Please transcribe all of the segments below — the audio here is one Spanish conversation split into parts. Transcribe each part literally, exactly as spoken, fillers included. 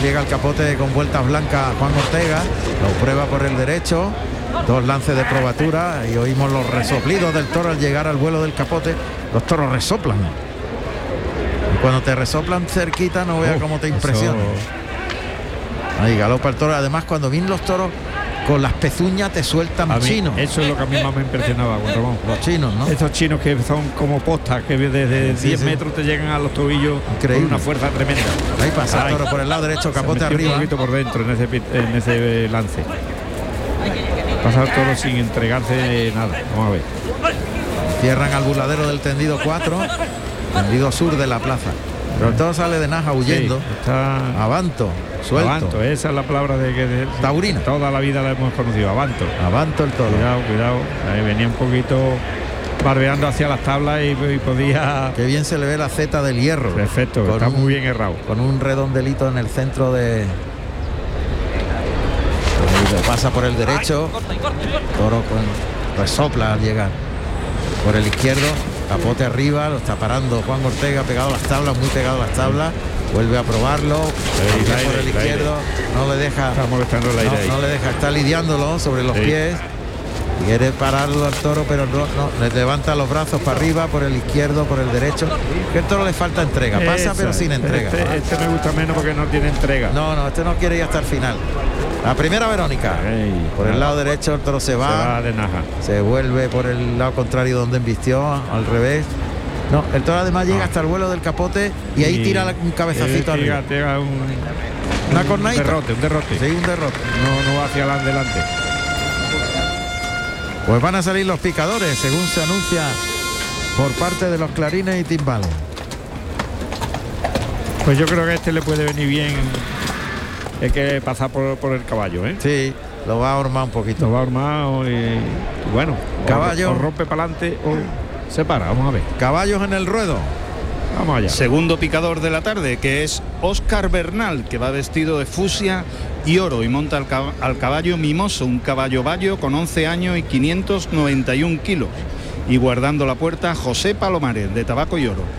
despliega el capote con vueltas blancas Juan Ortega, lo prueba por el derecho, dos lances de probatura y oímos los resoplidos del toro al llegar al vuelo del capote. Los toros resoplan. Y cuando te resoplan cerquita no veas uh, cómo te impresiona. Eso... Ahí galopa el toro. Además, cuando vienen los toros con las pezuñas te sueltan mí, chinos. Eso es lo que a mí más me impresionaba, Juan Ramón. Los chinos, ¿no? Esos chinos que son como postas, que desde sí, diez sí. metros te llegan a los tobillos. Increíble. Con una fuerza tremenda. Ahí pasa el toro por el lado derecho, capote arriba. Un poquito por dentro en ese, en ese lance. Pasa el toro sin entregarse nada. Vamos a ver. Cierran al burladero del tendido cuatro, tendido sur de la plaza. Pero el toro sale de Naja huyendo. Sí, está avanto, suelto. Avanto, esa es la palabra de que de, taurina. Toda la vida la hemos conocido. Avanto. Avanto el toro. Cuidado, cuidado. Ahí venía un poquito barbeando hacia las tablas y, y podía. Qué bien se le ve la zeta del hierro. Perfecto, está un, muy bien errado. Con un redondelito en el centro de. Pasa por el derecho. Toro con resopla al llegar. Por el izquierdo. Capote arriba, lo está parando Juan Ortega, pegado a las tablas, muy pegado a las tablas. Vuelve a probarlo. El aire, por el izquierdo. El no le deja. Está molestando el aire. No, no le deja, está lidiándolo sobre los sí. pies. Quiere pararlo al toro, pero no, no. Le levanta los brazos para arriba, por el izquierdo, por el derecho. Que el toro le falta entrega. Pasa, Esa, pero sin entrega. Este, este me gusta menos porque no tiene entrega. No, no, este no quiere ir hasta el final. La primera Verónica. Ey, por el lado derecho el toro se va. Se va de Naja. Se vuelve por el lado contrario donde embistió, al revés. No, el toro además llega ah. hasta el vuelo del capote y ahí y tira un cabezacito eh, arriba. Tira un, Una cornadita. Un derrote, un derrote. Sí, un derrote. No, no va hacia adelante. Pues van a salir los picadores, según se anuncia por parte de los clarines y timbales. Pues yo creo que a este le puede venir bien. Hay que pasar por, por el caballo, ¿eh? Sí, lo va a hormar un poquito. Lo va a hormar y, y bueno, caballo. O, o rompe para adelante o se para, vamos a ver. Caballos en el ruedo. Vamos allá. Segundo picador de la tarde, que es Óscar Bernal, que va vestido de fucsia y oro y monta al, cab al caballo Mimoso, un caballo bayo con once años y quinientos noventa y un kilos. Y guardando la puerta, José Palomares, de Tabaco y Oro.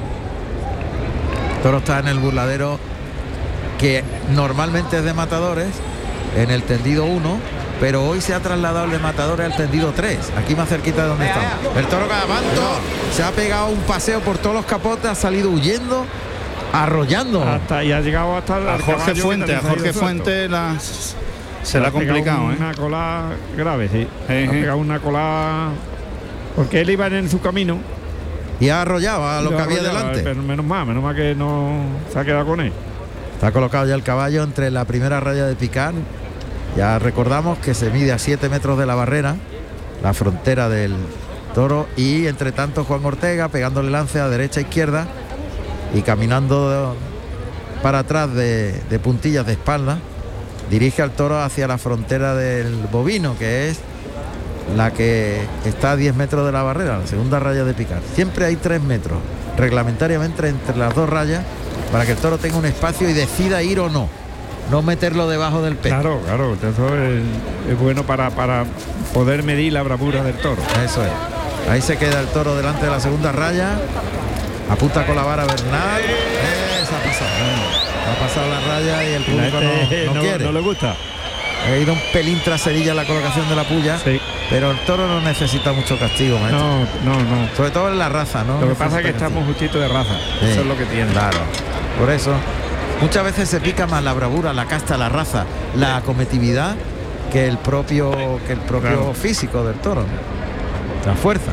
El toro está en el burladero, que normalmente es de matadores, en el tendido uno, pero hoy se ha trasladado el de matadores al tendido tres, aquí más cerquita de donde estamos. El toro Cadavanto se ha pegado un paseo por todos los capotes, ha salido huyendo, arrollando. Hasta, y ha llegado hasta a Jorge Fuente, a Jorge Fuente la, se le ha complicado. Un, ¿eh? Una cola grave, sí. Eh, ha pegado una cola, porque él iba en su camino. Y ha arrollado a lo que había delante. Pero menos mal, menos mal que no se ha quedado con él. Está colocado ya el caballo entre la primera raya de picar. Ya recordamos que se mide a siete metros de la barrera, la frontera del toro, y entre tanto Juan Ortega pegándole lance a derecha e izquierda y caminando para atrás de, de puntillas de espalda, dirige al toro hacia la frontera del bovino, que es la que está a diez metros de la barrera, la segunda raya de picar. Siempre hay tres metros reglamentariamente entre las dos rayas para que el toro tenga un espacio y decida ir o no. No meterlo debajo del pecho. Claro, claro, eso es, es bueno para, para poder medir la bravura del toro. Eso es. Ahí se queda el toro delante de la segunda raya. Apunta con la vara Bernal. Esa ha pasado. Ha pasado la raya y el público este, no, no, no quiere. No le gusta. Ha ido un pelín traserilla la colocación de la puya. Sí. Pero el toro no necesita mucho castigo, maestro. No, no, no. Sobre todo en la raza, ¿no? Lo que pasa es que estamos justito de raza. Sí, eso es lo que tiene. Claro. Por eso. Muchas veces se pica más la bravura, la casta, la raza, la acometividad que el propio que el propio claro. físico del toro, la fuerza.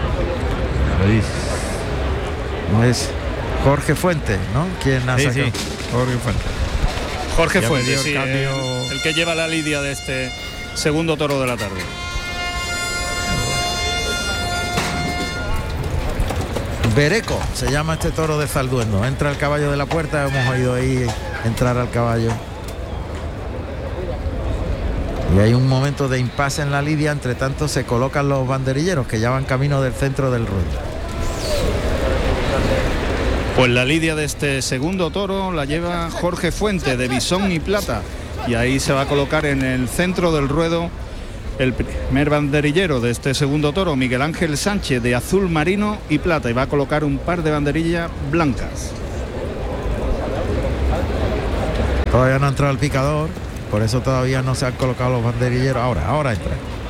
No es Jorge Fuentes, ¿no? ¿Quién ha sí, sacado? Sí. Jorge Fuentes. Jorge Fuentes, sí, el, el, el que lleva la lidia de este segundo toro de la tarde. Bereco se llama este toro de Zalduendo. Entra el caballo de la puerta, hemos oído ahí entrar al caballo. Y hay un momento de impasse en la lidia, entre tanto se colocan los banderilleros que ya van camino del centro del ruedo. Pues la lidia de este segundo toro la lleva Jorge Fuente, de Bisón y Plata, y ahí se va a colocar en el centro del ruedo el primer banderillero de este segundo toro, Miguel Ángel Sánchez, de azul marino y plata, y va a colocar un par de banderillas blancas. Todavía no ha entrado el picador, por eso todavía no se han colocado los banderilleros. Ahora, ahora entra.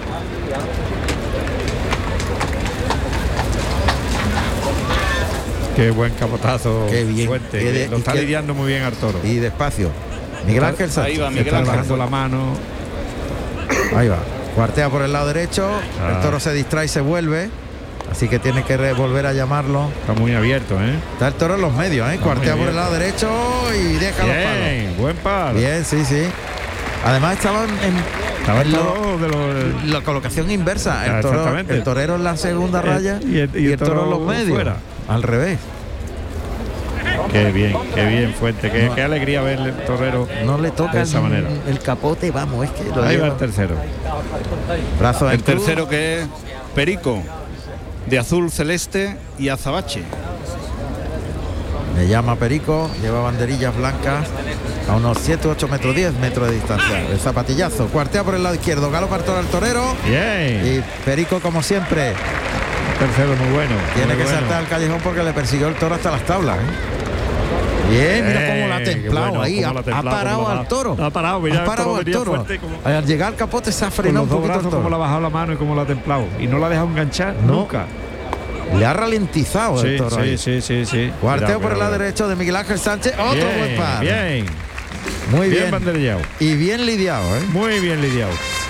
Qué buen capotazo. Qué bien. Fuente, Qué de, lo está qué, lidiando muy bien al toro. Y despacio. Miguel Ángel Sánchez. Ahí va Miguel está Ángel. bajando la mano. Ahí va. Cuartea por el lado derecho. Ah. El toro se distrae y se vuelve. Así que tiene que volver a llamarlo. Está muy abierto, ¿eh? Está el toro en los medios, ¿eh? Cuartea por el lado derecho y deja Bien, los palos. buen palo. Bien, sí, sí. Además estaban en, Estaba en el lo- toro de los... la colocación inversa. Ah, El, toro, exactamente. el torero en la segunda El- raya y el- y el toro en los toro medios. fuera. Al revés. Qué bien, qué bien, Fuente. Qué, No. qué alegría ver el torero No le toca de esa el, manera. el capote, vamos, es que lo Ahí va lleva. el tercero. Brazos en El cruz. tercero, que es Perico, de azul celeste y azabache. Le llama Perico, lleva banderillas blancas a unos siete, ocho metros, diez metros de distancia. El zapatillazo, cuartea por el lado izquierdo, galopa el toro al torero. Bien. Y Perico, como siempre, Tercero muy bueno. tiene muy que bueno. saltar al callejón porque le persiguió el toro hasta las tablas, ¿eh? Bien, mira cómo la ha Eh, qué templado bueno, ahí, cómo ha, la ha ha templado, parado cómo la al ha- toro. ha parado, mira, ha el parado toro al venía toro. fuerte como- Al llegar al capote se ha Con frenado los un dos poquito el brazos toro. como le ha bajado la mano y como la ha templado. Y no la ha dejado enganchar No. nunca. Le ha ralentizado Sí, el toro sí, ahí. sí, sí, sí. Cuarteo Cuidado, por el lado cuidado. derecho de Miguel Ángel Sánchez. Otro Bien, buen par. bien. Muy Bien bien. banderillado. Y bien lidiado, ¿eh? Muy bien lidiado.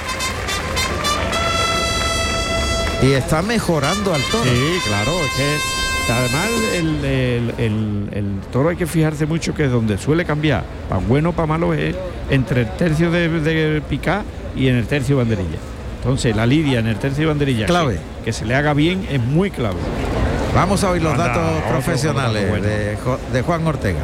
Y está mejorando al toro. Sí, claro, es que además el, el- el- el toro hay que fijarse mucho que es donde suele cambiar, para bueno o para malo, es entre el tercio de, de picar y en el tercio banderilla. Entonces la lidia en el tercio banderilla, Clave. que, que se le haga bien, es muy clave. Vamos a oír los Anda, datos otro profesionales dato bueno. de, Jo- de Juan Ortega.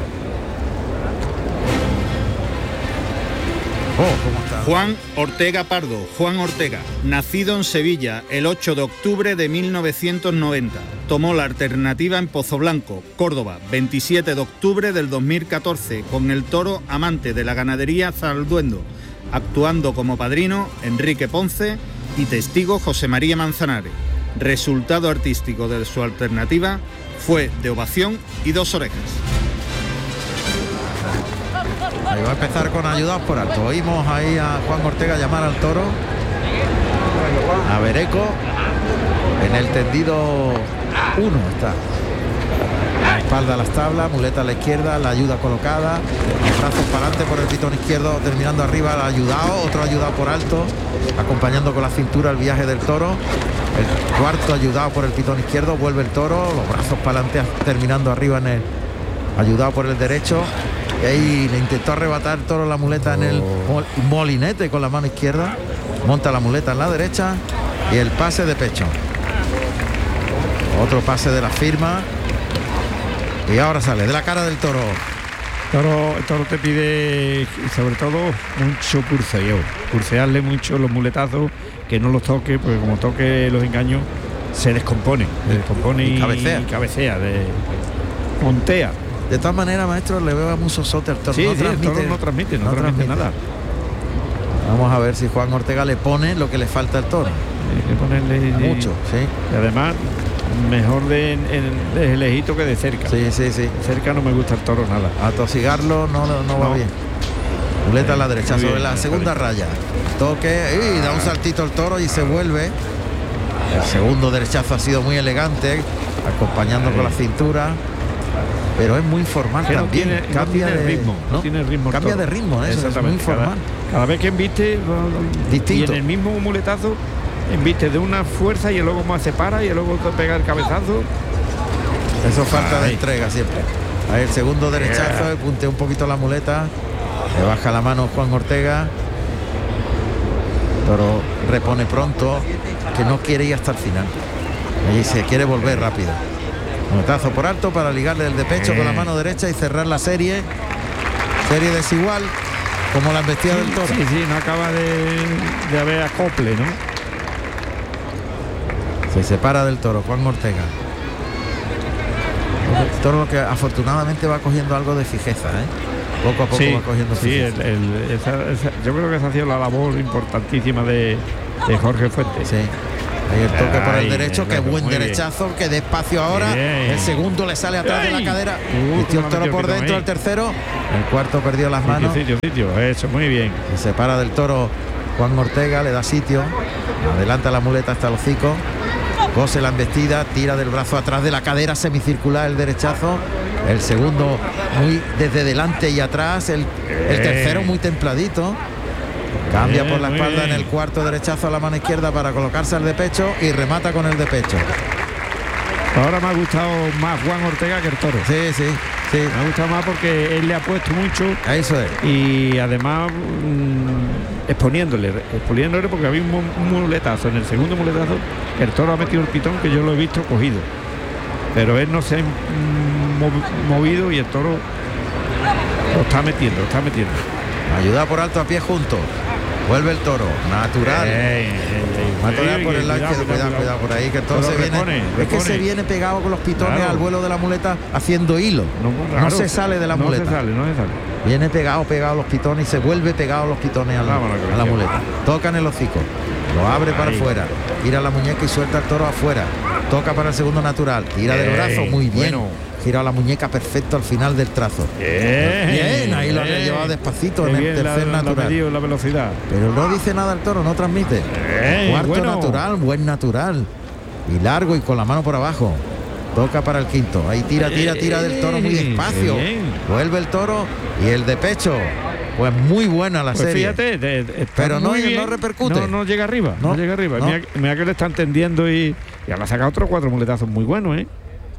Oh, ¿cómo está? Juan Ortega Pardo, Juan Ortega, nacido en Sevilla el ocho de octubre de mil novecientos noventa. Tomó la alternativa en Pozoblanco, Córdoba, veintisiete de octubre del dos mil catorce, con el toro amante de la ganadería Zalduendo, actuando como padrino Enrique Ponce y testigo José María Manzanares. Resultado artístico de su alternativa fue de ovación y dos orejas. Ahí va a empezar con ayudados por alto. Oímos ahí a Juan Ortega llamar al toro. A Bereco. En el tendido uno está. La espalda a las tablas, muleta a la izquierda, la ayuda colocada, los brazos para adelante por el pitón izquierdo, terminando arriba el ayudado, otro ayudado por alto, acompañando con la cintura el viaje del toro. El cuarto ayudado por el pitón izquierdo, vuelve el toro, los brazos para adelante, terminando arriba en el ayudado por el derecho. Y ahí le intentó arrebatar el toro la muleta en el mol- molinete con la mano izquierda, monta la muleta en la derecha y el pase de pecho. Otro pase de la firma. Y ahora sale de la cara del toro. Toro, el toro te pide, sobre todo, mucho pulseo. Pulsearle mucho los muletazos, que no los toque, porque como toque los engaños, se descompone. Se descompone Y y, cabecea. y cabecea, de, montea. De todas maneras, maestro, le veo a un sosote al toro. Sí, no, sí, el transmite, toro no transmite, no, no transmite, transmite. nada. Vamos a ver si Juan Ortega le pone lo que le falta al toro. Hay que ponerle Mucho, sí. Y además, mejor de, en- de lejito que de cerca. Sí, sí, sí. Cerca no me gusta el toro nada. Atosigarlo no, no, no va No. bien. Muleta a la derecha, Muy sobre bien, la está segunda bien. raya. Toque y da un saltito el toro y se vuelve. El segundo derechazo ha sido muy elegante, acompañando Ahí. con la cintura. Pero es muy formal Que no también. tiene, no cambia tiene de ritmo, no, ¿no? tiene ritmo el Cambia toro. de ritmo, eso es muy Exactamente, cada- formal. Cada, vez que embiste lo- lo- Distinto. y en el mismo muletazo embiste de una fuerza y luego más se para y luego te pega el cabezazo. Eso falta de Ahí. entrega siempre. Ahí el segundo derechazo, Yeah. puntea un poquito la muleta. Le baja la mano Juan Ortega. Toro repone pronto, que no quiere ir hasta el final. Y se quiere volver rápido. Muletazo por alto para ligarle el de pecho con la mano derecha y cerrar la serie. Serie desigual, como la embestida del toro. Sí, sí, no acaba de, de haber acople, ¿no? Se separa del toro, Juan Ortega. El toro que afortunadamente va cogiendo algo de fijeza, ¿eh? Poco a poco Sí, va cogiendo sí, fijeza. el- el- esa- esa- yo creo que esa ha sido la labor importantísima de, de Jorge Fuentes. Sí. Ahí el toque por el Ay, derecho, qué buen derechazo, bien. Que despacio ahora. Bien. El segundo le sale atrás Ay. de la cadera. Metió el toro por dentro, el tercero. El cuarto perdió las manos. Sitio, sitio, sitio. Eso, muy bien. Se separa del toro Juan Ortega, le da sitio. Adelanta la muleta hasta el hocico. Cose la embestida, tira del brazo atrás de la cadera, semicircular el derechazo. El segundo muy desde delante y atrás. El, el tercero muy templadito. Cambia por la espalda en el cuarto, derechazo a la mano izquierda para colocarse al de pecho y remata con el de pecho. Ahora me ha gustado más Juan Ortega que el toro. Sí, sí, sí. Me ha gustado más porque él le ha puesto mucho. Eso es. Y además mmm, exponiéndole, exponiéndole porque había un, un muletazo, en el segundo muletazo, el toro ha metido el pitón que yo lo he visto cogido. Pero él no se ha mmm, movido y el toro lo está metiendo, lo está metiendo. Ayuda por alto a pie juntos. Vuelve el toro, natural. Ey, ey, ey, natural por el lado izquierdo, cuidado, cuidado, cuidado por ahí, que todo se viene. Repone, repone. Es que se viene pegado con los pitones claro. al vuelo de la muleta haciendo hilo. No, claro, no se sale de la no muleta. Se sale, no se sale. Viene pegado, pegado los pitones y se vuelve pegado los pitones a la, a la muleta. Toca en el hocico, lo abre para afuera, tira la muñeca y suelta el toro afuera. Toca para el segundo natural, tira del brazo, muy bien. Bueno. Gira la muñeca perfecto al final del trazo. Bien, bien ahí lo había llevado despacito en el tercer la, natural. La, la velocidad. Pero no dice nada el toro, no transmite. Bien, cuarto bueno. natural, buen natural. Y largo y con la mano por abajo. Toca para el quinto. Ahí tira, tira, tira del toro muy despacio. Bien. Vuelve el toro y el de pecho. Pues muy buena la pues serie. Fíjate, de, de, pero no, no repercute. No, no llega arriba, no, no llega arriba. No. Mira, mira que le están tendiendo y, y ahora ha sacado otros cuatro muletazos muy buenos, ¿eh?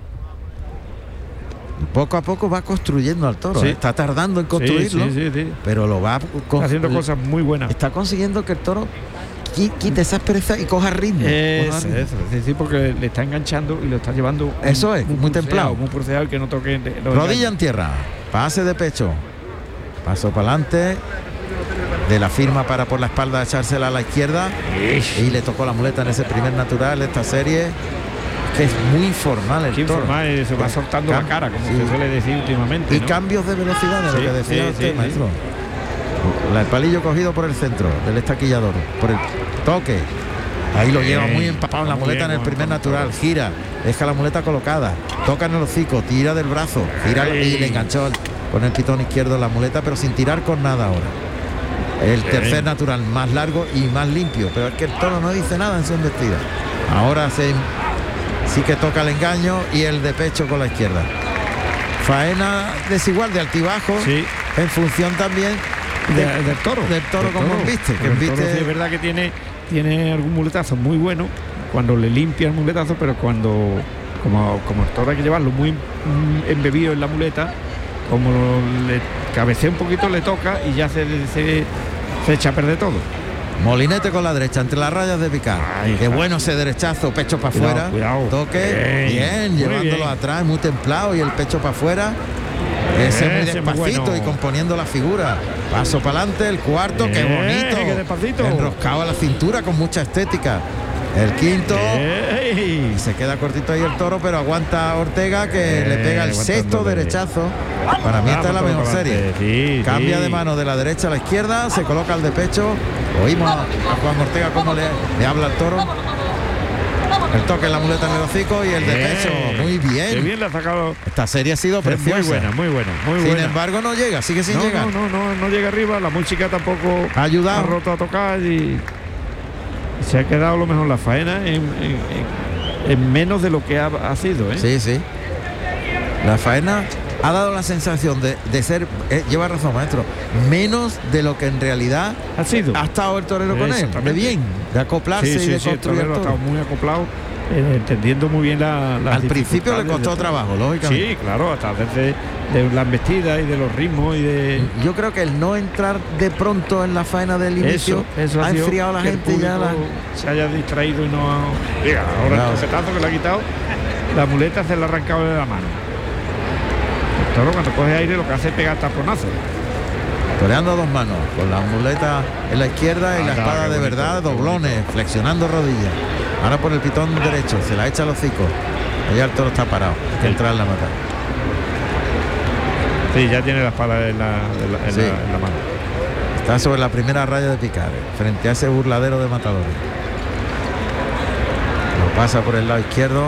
Poco a poco va construyendo al toro, sí. ¿eh? Está tardando en construirlo, sí, sí, sí, sí. pero lo va está haciendo cosas muy buenas. Está consiguiendo que el toro quite esa pereza y coja ritmo. Eso, coja ritmo. eso, es decir, porque le está enganchando y lo está llevando. Eso un, es, muy, muy templado, muy pulseado, que no toque. Rodilla en tierra, pase de pecho, paso para adelante. De la firma para por la espalda echársela a la izquierda. Ish. Y le tocó la muleta en ese primer natural de esta serie. Que es muy informal el toro. Informal y se va soltando Cam la cara, como sí. se suele decir últimamente. Y ¿no? cambios de velocidad, de sí, lo que decía sí, usted, sí, maestro. Sí. El palillo cogido por el centro del estaquillador, por el toque. Ahí lo lleva muy empapado en la muleta bien, en el primer natural. Gira, deja la muleta colocada, toca en el hocico, tira del brazo, gira y le enganchó con el pitón izquierdo en la muleta, pero sin tirar con nada ahora. El bien. tercer natural más largo y más limpio, pero es que el toro no dice nada en su embestida. Ahora se sí que toca el engaño y el de pecho con la izquierda. Faena desigual de altibajo, sí. en función también de, de, del toro. Del toro del como toro. viste. Que el viste... toro sí es verdad que tiene, tiene algún muletazo muy bueno cuando le limpia el muletazo, pero cuando como, como el toro hay que llevarlo muy embebido en la muleta, como le cabecea un poquito le toca y ya se, se, se echa a perder todo. Molinete con la derecha, entre las rayas de picar. Ay, qué bueno ese derechazo, pecho para afuera. Toque, bien, bien llevándolo bien. atrás, muy templado y el pecho para afuera. Ese muy despacito bueno. y componiendo la figura. Paso para adelante, el cuarto, bien, qué bonito. Qué despacito. Enroscado a la cintura con mucha estética. El quinto. Y se queda cortito ahí el toro, pero aguanta Ortega que eh, le pega el sexto derechazo. Para mí esta es la mejor serie. Sí, Cambia sí. de mano de la derecha a la izquierda, se coloca el de pecho. Oímos a Juan Ortega cómo le, le habla al toro. El toque en la muleta en el hocico y el de pecho. Muy bien. Qué bien le ha sacado. Esta serie ha sido preciosa. Muy buena, muy buena, muy Sin buena. embargo, no llega, sigue sin no, llegar. No, no, no, no llega arriba. La música tampoco ha ayudado. Ha roto a tocar y se ha quedado lo mejor la faena en, en, en, en menos de lo que ha, ha sido, ¿eh? Sí, sí. La faena ha dado la sensación de, de ser, eh, lleva razón maestro, menos de lo que en realidad ha sido. Ha estado el torero con él, de bien, de acoplarse sí, sí, y de sí, construir el torero ha estado muy acoplado, eh, entendiendo muy bien la, la al principio le costó trabajo, lógicamente. Sí, claro, hasta desde de la embestida y de los ritmos y de. Yo creo que el no entrar de pronto en la faena del inicio eso, eso ha, ha enfriado a la gente y ya la... se haya distraído y no ha. Mira, ahora claro. el tocetazo que le ha quitado, la muleta se le ha arrancado de la mano. El toro cuando coge aire lo que hace es pegar taponazos. Toreando a dos manos, con la muleta en la izquierda y ah, la espada claro, de bonito, verdad, doblones, flexionando rodillas. Ahora por el pitón derecho, se la echa al hocico. Allá el toro está parado, hay que sí. entrar en la mata. Sí, ya tiene la espada en la, en la, en sí. la, en la mano. Está sobre la primera raya de picar, frente a ese burladero de matadores. Pasa por el lado izquierdo.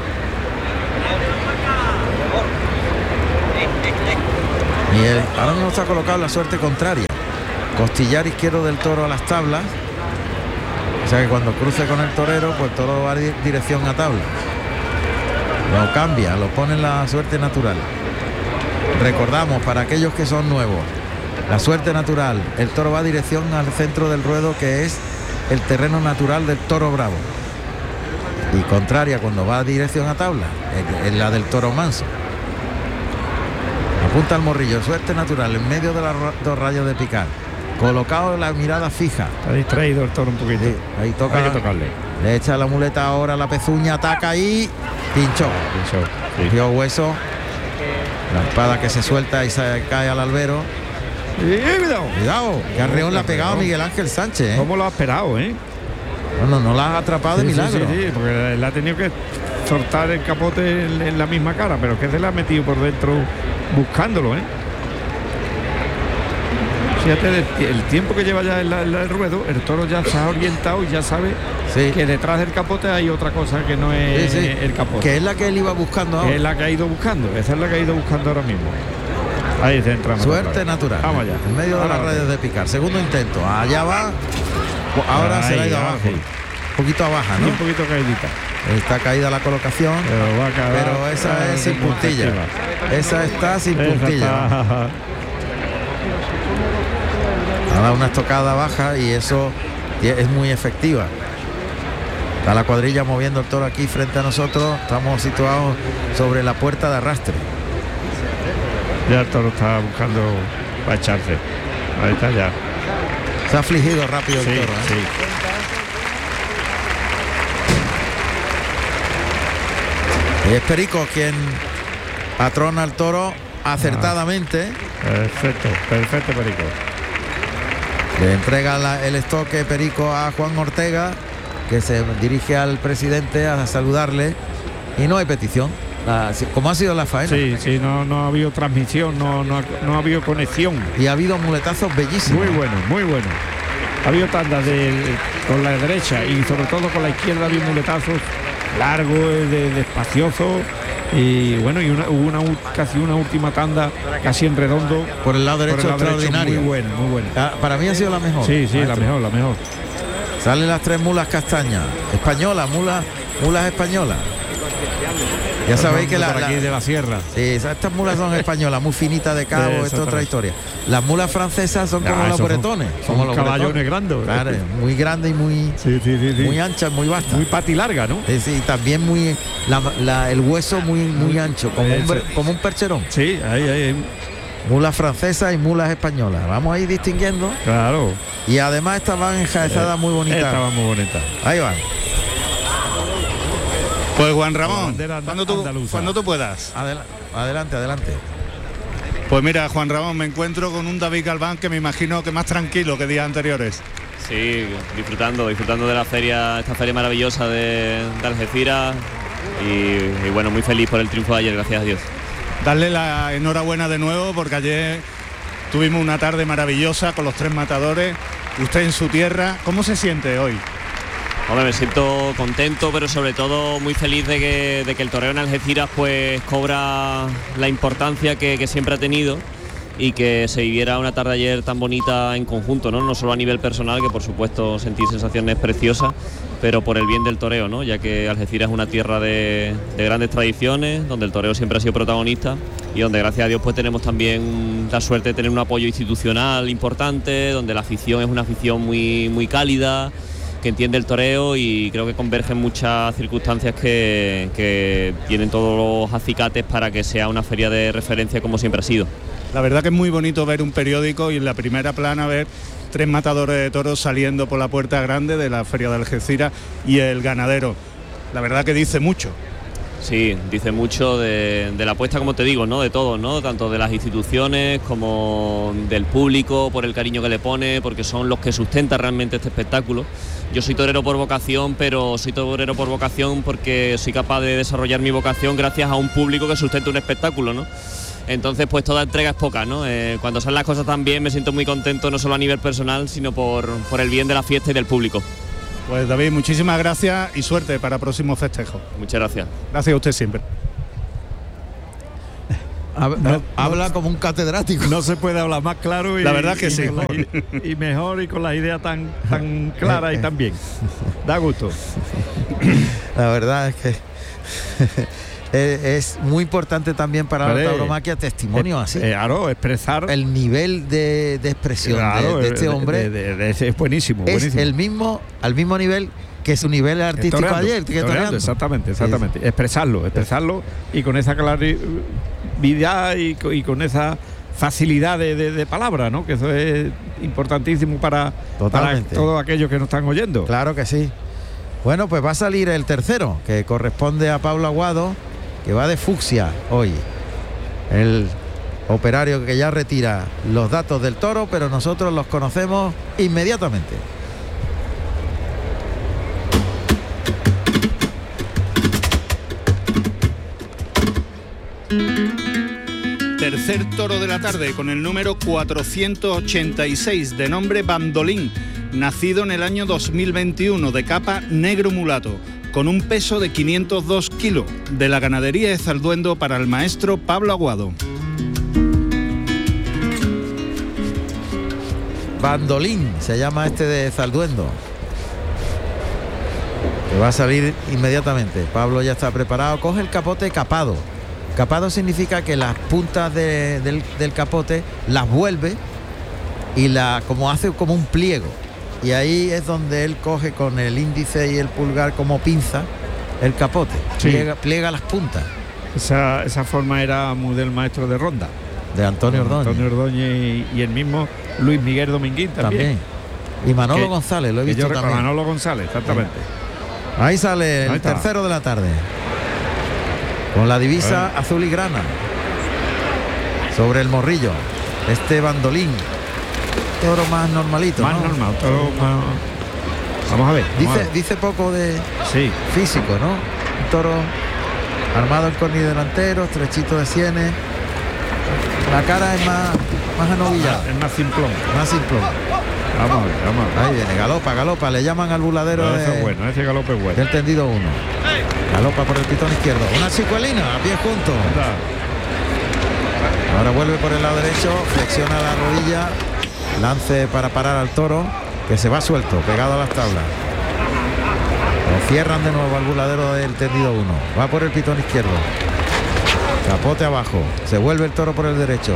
Y el, ahora mismo está colocado la suerte contraria. Costillar izquierdo del toro a las tablas. O sea que cuando cruce con el torero, pues el toro va en dirección a tabla. Lo cambia, lo pone en la suerte natural. Recordamos, para aquellos que son nuevos, la suerte natural, el toro va a dirección al centro del ruedo, que es el terreno natural del toro bravo. Y contraria cuando va a dirección a tabla, es la del toro manso. Apunta al morrillo, suerte natural en medio de las dos rayas de picar, colocado la mirada fija. Está distraído el toro un poquito. Sí, ahí toca. Hay que tocarle. Le echa la muleta ahora, la pezuña, ataca y pinchó. Pinchó. Sí. Dio hueso. La espada que se suelta y se cae al albero. Y cuidado. Cuidado, que arreón la ha pegado a Miguel Ángel Sánchez, ¿eh? ¿Cómo lo ha esperado, eh? Bueno, no la ha atrapado sí, de milagro. Sí, sí, sí, porque le ha tenido que soltar el capote en, en la misma cara, pero es que se le ha metido por dentro buscándolo, ¿eh? Fíjate el tiempo que lleva ya el, el, el ruedo, el toro ya se ha orientado y ya sabe sí. que detrás del capote hay otra cosa que no es sí, sí. el capote. Que es la que él iba buscando ahora. Que es la que ha ido buscando, esa es la que ha ido buscando ahora mismo. Ahí se entra. Suerte natural. Vamos allá. En medio de las rayas de picar. Segundo intento. Allá va. Ahora ahí, se le ha ido abajo. Sí. Un poquito abajo, ¿no? Un poquito caidita. Está caída la colocación. Pero, va a acabar, pero esa es sin puntilla. Esa está sin esa puntilla. Está... Ha dado una estocada baja y eso es muy efectiva. Está la cuadrilla moviendo el toro aquí frente a nosotros. Estamos situados sobre la puerta de arrastre. Ya el toro está buscando para echarse. Ahí está ya. Se ha afligido rápido el sí, toro, ¿eh? Sí. Y es Perico quien atrona al toro acertadamente. Ah, perfecto, perfecto Perico. Le entrega la, el estoque Perico a Juan Ortega, que se dirige al presidente a saludarle, y no hay petición. La, como ha sido la faena. Sí, sí, no, no ha habido transmisión, no, no, no ha habido conexión. Y ha habido muletazos bellísimos. Muy bueno, muy bueno. Ha habido tandas de, de, con la derecha y sobre todo con la izquierda, ha habido muletazos largos, de, de espaciosos. Y bueno, y una, hubo una, casi una última tanda casi en redondo por el lado derecho, extraordinario. Muy buena, muy buena. Ah, para mí ha sido la mejor. Sí, sí, maestro. la mejor, la mejor. Salen las tres mulas castañas, españolas, mulas, mulas españolas. Ya sabéis que la, aquí la de la sierra. Sí, estas mulas son españolas, muy finitas de cabo, sí, esto es otra historia. Las mulas francesas son como ah, los bretones, son, como son los caballones bretones. grandes. Claro, muy grande y muy sí, sí, sí, sí. muy ancha, muy vasta. Muy patilarga, ¿no? Sí, sí, también muy la, la, el hueso muy muy ancho, como un, como un percherón. Sí, ahí, ahí. Mulas francesas y mulas españolas. Vamos a ir distinguiendo. Claro. Y además estas van enjaezadas eh, muy bonitas. Estaban muy bonitas. Ahí van. Pues Juan Ramón, cuando tú, cuando tú puedas. Adel adelante, adelante. Pues mira, Juan Ramón, me encuentro con un David Galván que me imagino que más tranquilo que días anteriores. Sí, disfrutando, disfrutando de la feria, esta feria maravillosa de, de Algeciras y, y bueno, muy feliz por el triunfo de ayer, gracias a Dios. Darle la enhorabuena de nuevo porque ayer tuvimos una tarde maravillosa con los tres matadores, usted en su tierra. ¿Cómo se siente hoy? Hombre, me siento contento, pero sobre todo muy feliz de que, de que el toreo en Algeciras pues cobra la importancia que, que siempre ha tenido y que se viviera una tarde ayer tan bonita en conjunto, ¿no? No solo a nivel personal, que por supuesto sentí sensaciones preciosas, pero por el bien del toreo, ¿no? Ya que Algeciras es una tierra de, de grandes tradiciones, donde el toreo siempre ha sido protagonista y donde gracias a Dios pues tenemos también la suerte de tener un apoyo institucional importante, donde la afición es una afición muy, muy cálida, que entiende el toreo, y creo que convergen muchas circunstancias que, que tienen todos los acicates para que sea una feria de referencia como siempre ha sido. La verdad que es muy bonito ver un periódico y en la primera plana ver tres matadores de toros saliendo por la puerta grande de la feria de Algeciras y el ganadero. La verdad que dice mucho. Sí, dice mucho de, de la apuesta, como te digo, ¿no? De todos, ¿no? Tanto de las instituciones como del público, por el cariño que le pone, porque son los que sustentan realmente este espectáculo. Yo soy torero por vocación, pero soy torero por vocación porque soy capaz de desarrollar mi vocación gracias a un público que sustenta un espectáculo, ¿no? Entonces, pues toda entrega es poca, ¿no? Eh, cuando salen las cosas tan bien me siento muy contento, no solo a nivel personal, sino por, por el bien de la fiesta y del público. Pues David, muchísimas gracias y suerte para próximos festejos. Muchas gracias. Gracias a usted siempre. No, habla como un catedrático. No se puede hablar más claro y, la verdad que y sí. Mejor, y, y mejor y con las ideas tan, tan claras y tan bien. Da gusto. La verdad es que es muy importante también para Vale. la tauromaquia testimonios así. Eh, claro, expresar el nivel de, de expresión claro, de, de este hombre de, de, de, de, es buenísimo, es buenísimo. el mismo, al mismo nivel que su nivel artístico Toreando, ayer. Que toreando, exactamente, exactamente. Sí. Expresarlo, expresarlo y con esa claridad y, y con esa facilidad de, de, de palabra, ¿no? Que eso es importantísimo para, para todos aquellos que nos están oyendo. Claro que sí. Bueno, pues va a salir el tercero, que corresponde a Pablo Aguado, que va de fucsia hoy. El operario que ya retira los datos del toro, pero nosotros los conocemos inmediatamente. Tercer toro de la tarde con el número cuatrocientos ochenta y seis, de nombre Bandolín, nacido en el año dos mil veintiuno, de capa negro mulato, con un peso de quinientos dos kilos, de la ganadería de Zalduendo, para el maestro Pablo Aguado. Bandolín se llama este de Zalduendo, que va a salir inmediatamente. Pablo ya está preparado, coge el capote capado. Capado significa que las puntas de, del, del capote las vuelve y la como hace como un pliego, y ahí es donde él coge con el índice y el pulgar como pinza el capote, sí. pliega, pliega las puntas. Esa, esa forma era muy del maestro de ronda, de Antonio Ordóñez. Antonio Ordóñez y, y el mismo Luis Miguel Dominguín también. también. Y Manolo que, González, lo he visto yo, también. Manolo González, exactamente. Sí. Ahí sale el Ahí tercero de la tarde, con la divisa bueno. azul y grana sobre el morrillo. Este Bandolín, toro más normalito, más ¿no? normal, toro más... Vamos a ver. Vamos dice, a ver. dice poco de sí. físico, ¿no? Un toro armado en corni delantero, estrechito de sienes. La cara es más, más anovillada. Es más simplón. Más simplón. Vamos a ver, vamos a ver. Ahí viene, galopa, galopa. Le llaman al buladero no, de, es bueno, ese galope es bueno. del tendido uno. Galopa por el pitón izquierdo. Una chicuelina, a pie junto. Ahora vuelve por el lado derecho, flexiona la rodilla, lance para parar al toro, que se va suelto, pegado a las tablas. Lo cierran de nuevo al buladero del tendido uno. Va por el pitón izquierdo. Capote abajo. Se vuelve el toro por el derecho.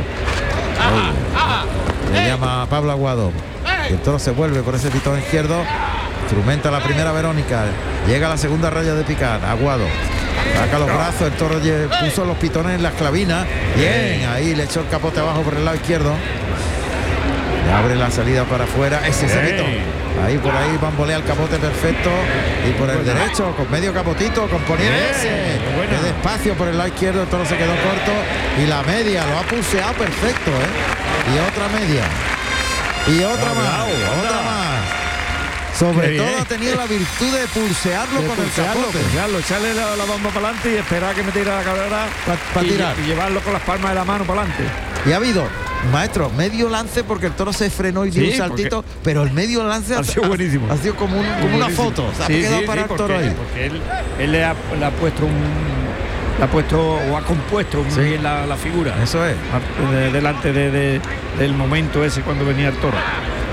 Oye, le llama a Pablo Aguado. Y el toro se vuelve por ese pitón izquierdo. Instrumenta la primera Verónica. Llega a la segunda raya de picar. Aguado. Saca los brazos. El toro puso los pitones en las clavinas. Bien. Ahí le echó el capote abajo por el lado izquierdo. Le abre la salida para afuera. Ese se quitó. Ahí por ahí bambolea el capote perfecto. Y por el derecho, con medio capotito, componiendo ese. De despacio por el lado izquierdo, el toro se quedó corto. Y la media lo ha pulseado perfecto, ¿eh? Y otra media. Y otra no, más. no, otra no. más. Sobre Qué todo bien. ha tenido la virtud de pulsearlo De con pulsearlo, el capote. pulsearlo, echarle la, la bomba para adelante y esperar que me tire la carrera Pa- pa y, tirar. y llevarlo con las palmas de la mano para adelante. Y ha habido, maestro, medio lance porque el toro se frenó y dio Sí, un saltito, pero el medio lance ha sido buenísimo. Ha sido como, un- como una Buenísimo. foto. Se ha Sí, quedado sí, para sí, el toro porque, ahí. porque él, él le, ha, le ha puesto un le ha puesto o ha compuesto muy Sí. bien la, la figura. Eso es. De- delante de, de- del momento ese cuando venía el toro.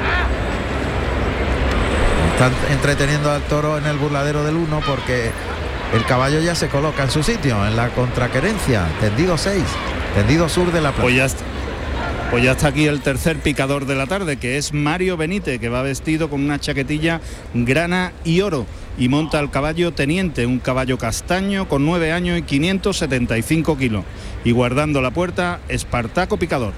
Están entreteniendo al toro en el burladero del uno porque el caballo ya se coloca en su sitio, en la contraquerencia, tendido seis, tendido sur de la plaza. Pues ya está. Pues ya está aquí el tercer picador de la tarde, que es Mario Benítez, que va vestido con una chaquetilla grana y oro y monta el caballo Teniente, un caballo castaño con nueve años y quinientos setenta y cinco kilos. Y guardando la puerta, Espartaco Picador.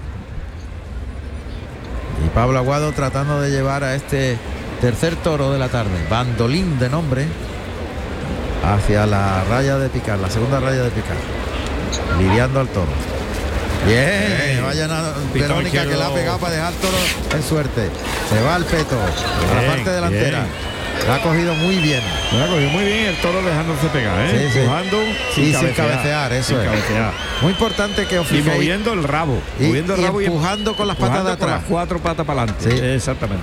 Y Pablo Aguado tratando de llevar a este tercer toro de la tarde, Bandolín de nombre, hacia la raya de picar, la segunda raya de picar, lidiando al toro. Bien, Bien. vaya na- Pitón Verónica izquierdo. que la ha pegado para dejar el toro en suerte. Se va al peto, a la Bien, parte delantera. La ha cogido muy bien. Lo ha cogido muy bien el toro dejándose pegar, ¿eh? Sí, sí. Empujando Sí, sin cabecear, eso sin es. cabecear. Muy importante que os Y fijéis. moviendo el rabo. Y- moviendo el y rabo empujando con las patas de empujando con atrás. las cuatro patas para adelante. Sí. Exactamente.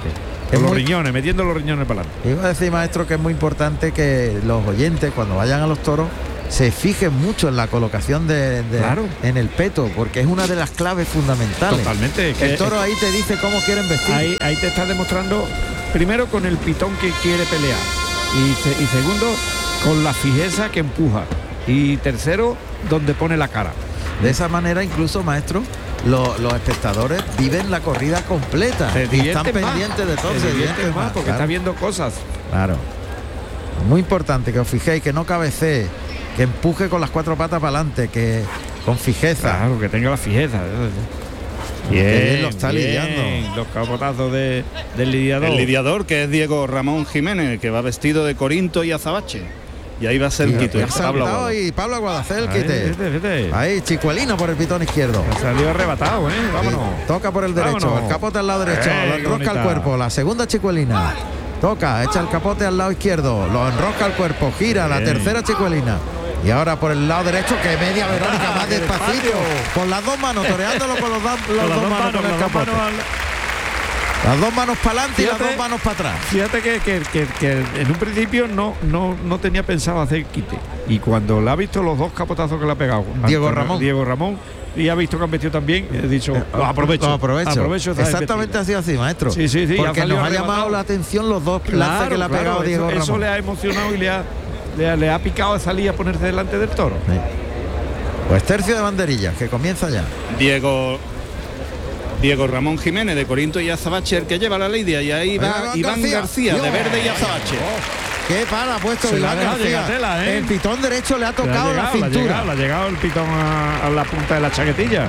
Con los muy, riñones, metiendo los riñones para adelante. iba a decir, maestro, que es muy importante que los oyentes, cuando vayan a los toros, se fijen mucho en la colocación de, de Claro. en el peto, porque es una de las claves fundamentales. Totalmente. El toro ahí te dice cómo quieren vestir. Ahí, ahí te está demostrando, primero con el pitón que quiere pelear, y, se- y segundo con la fijeza que empuja, y tercero donde pone la cara. De esa manera, incluso, maestro, lo- los espectadores viven la corrida completa Se y están divierten más, pendientes de todo. se se divierten divierten más porque claro. está viendo cosas. Claro. Muy importante que os fijéis, que no cabecee, que empuje con las cuatro patas para adelante, que con fijeza. Claro, que tenga la fijeza. Qué bien lo está lidiando. Los capotazos de, del lidiador. El lidiador, que es Diego Ramón Jiménez, que va vestido de Corinto y azabache. Y ahí va a ser Y, el quite. y ha Pablo saltado Aguado. y Pablo Aguado hace el Ahí, quite. fíjate, fíjate. Ahí, Chicuelino por el pitón izquierdo. Ha salido arrebatado, ¿eh? Vámonos. Sí, toca por el derecho, Vámonos. el capote al lado derecho, Eh, lo qué enrosca al bonita. cuerpo, la segunda chicuelina. Toca, echa el capote al lado izquierdo, lo enrosca al cuerpo, gira la Bien. tercera chicuelina. Y ahora por el lado derecho, que media Verónica más Qué despacito, despacio. con las dos manos, toreándolo con los, dos- los Con las dos dos manos, con el con las dos capote. manos al- Las dos manos para adelante y las Fíjate. dos manos para atrás. Fíjate que, que- que- que en un principio no, no, no tenía pensado hacer quite. Y cuando le ha visto los dos capotazos que le ha pegado Diego Antonio- Ramón. Diego Ramón, y ha visto que han vestido también, he dicho, lo aprovecho. Lo aprovecho. aprovecho esta Exactamente embestida. así, así, maestro. Sí, sí, sí, Porque ha salido nos ha arrebatado. llamado la atención los dos lances Claro, que le ha claro, pegado Diego eso, Ramón. eso le ha emocionado y le ha, le ha, le ha picado a salir a ponerse delante del toro. Sí. Pues tercio de banderillas, que comienza ya. Diego Diego Ramón Jiménez de Corinto y Azabache, el que lleva la lidia, y ahí va Ahí Iván García, de Dios. Verde y Azabache. Qué pana ha puesto Se la Iván ha dejado García. llegar tela, ¿eh? El pitón derecho le ha Le ha tocado la llegado, le ha cintura. llegado, le ha llegado el pitón a, a la punta de la chaquetilla.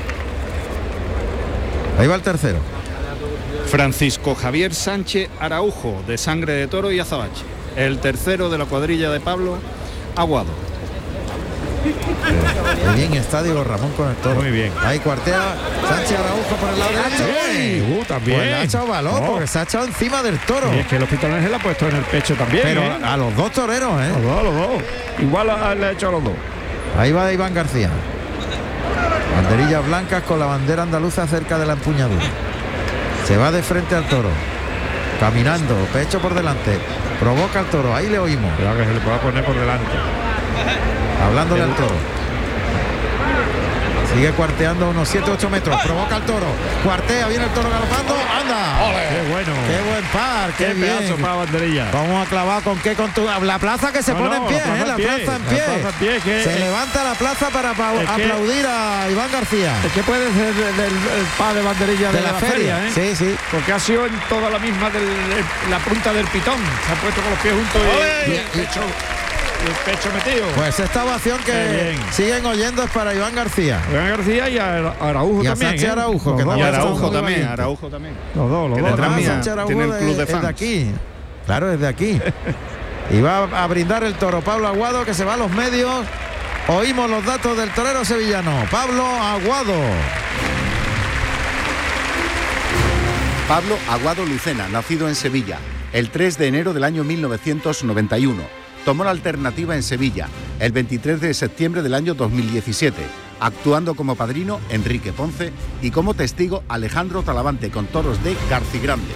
Ahí va el tercero. Francisco Javier Sánchez Araujo, de Sangre de Toro y Azabache. El tercero de la cuadrilla de Pablo Aguado. Qué bien está Diego Ramón con el toro. Muy bien. Ahí cuartea Sánchez Araujo por el lado derecho. ¡Ey! Uh, también. Pues le ha echado valor, Oh. porque se ha echado encima del toro. Y es que los pitones se le ha puesto en el pecho también. Pero ¿eh? a los dos toreros, ¿eh? Los dos, los dos. Igual a- le ha hecho a los dos. Ahí va Iván García. Banderillas blancas con la bandera andaluza cerca de la empuñadura. Se va de frente al toro. Caminando, pecho por delante. Provoca al toro, ahí le oímos. Cuidado que se le pueda poner por delante. Hablándole al toro. Sigue cuarteando unos siete ocho metros. Provoca al toro. Cuartea, viene el toro galopando. ¡Anda! Qué bueno. ¡Qué buen par! ¡Qué, Qué pedazo bien! para banderilla. Vamos a clavar con qué con tu- la plaza que se No, pone no, en pie, la plaza ¿eh? La en pie, plaza en la pie. plaza en pie, que se es- levanta la plaza para pa- es que- aplaudir a Iván García. Es que puede ser del, del- el par de banderilla de, De la feria, ¿eh? sí, sí. Porque ha sido en toda la misma del, el- la punta del pitón. Se ha puesto con los pies juntos y, y el pecho, y el pecho metido. Pues esta ovación Qué que bien. siguen oyendo es para Iván García. Iván García y a Araujo Y a también. Sánchez ¿eh? Araujo, Los que dos. Y también Araujo está muy también, valiente. Araujo también. Los dos, los Que dos. detrás Ah, mía Sánchez Araujo tiene el de- club de es de fans. aquí. Claro, es de aquí. Y va a brindar el toro Pablo Aguado, que se va a los medios. Oímos los datos del torero sevillano. Pablo Aguado. Pablo Aguado Lucena, nacido en Sevilla, el tres de enero del año mil novecientos noventa y uno. Tomó la alternativa en Sevilla, el veintitrés de septiembre del año dos mil diecisiete, actuando como padrino Enrique Ponce y como testigo Alejandro Talavante con toros de Garcigrande.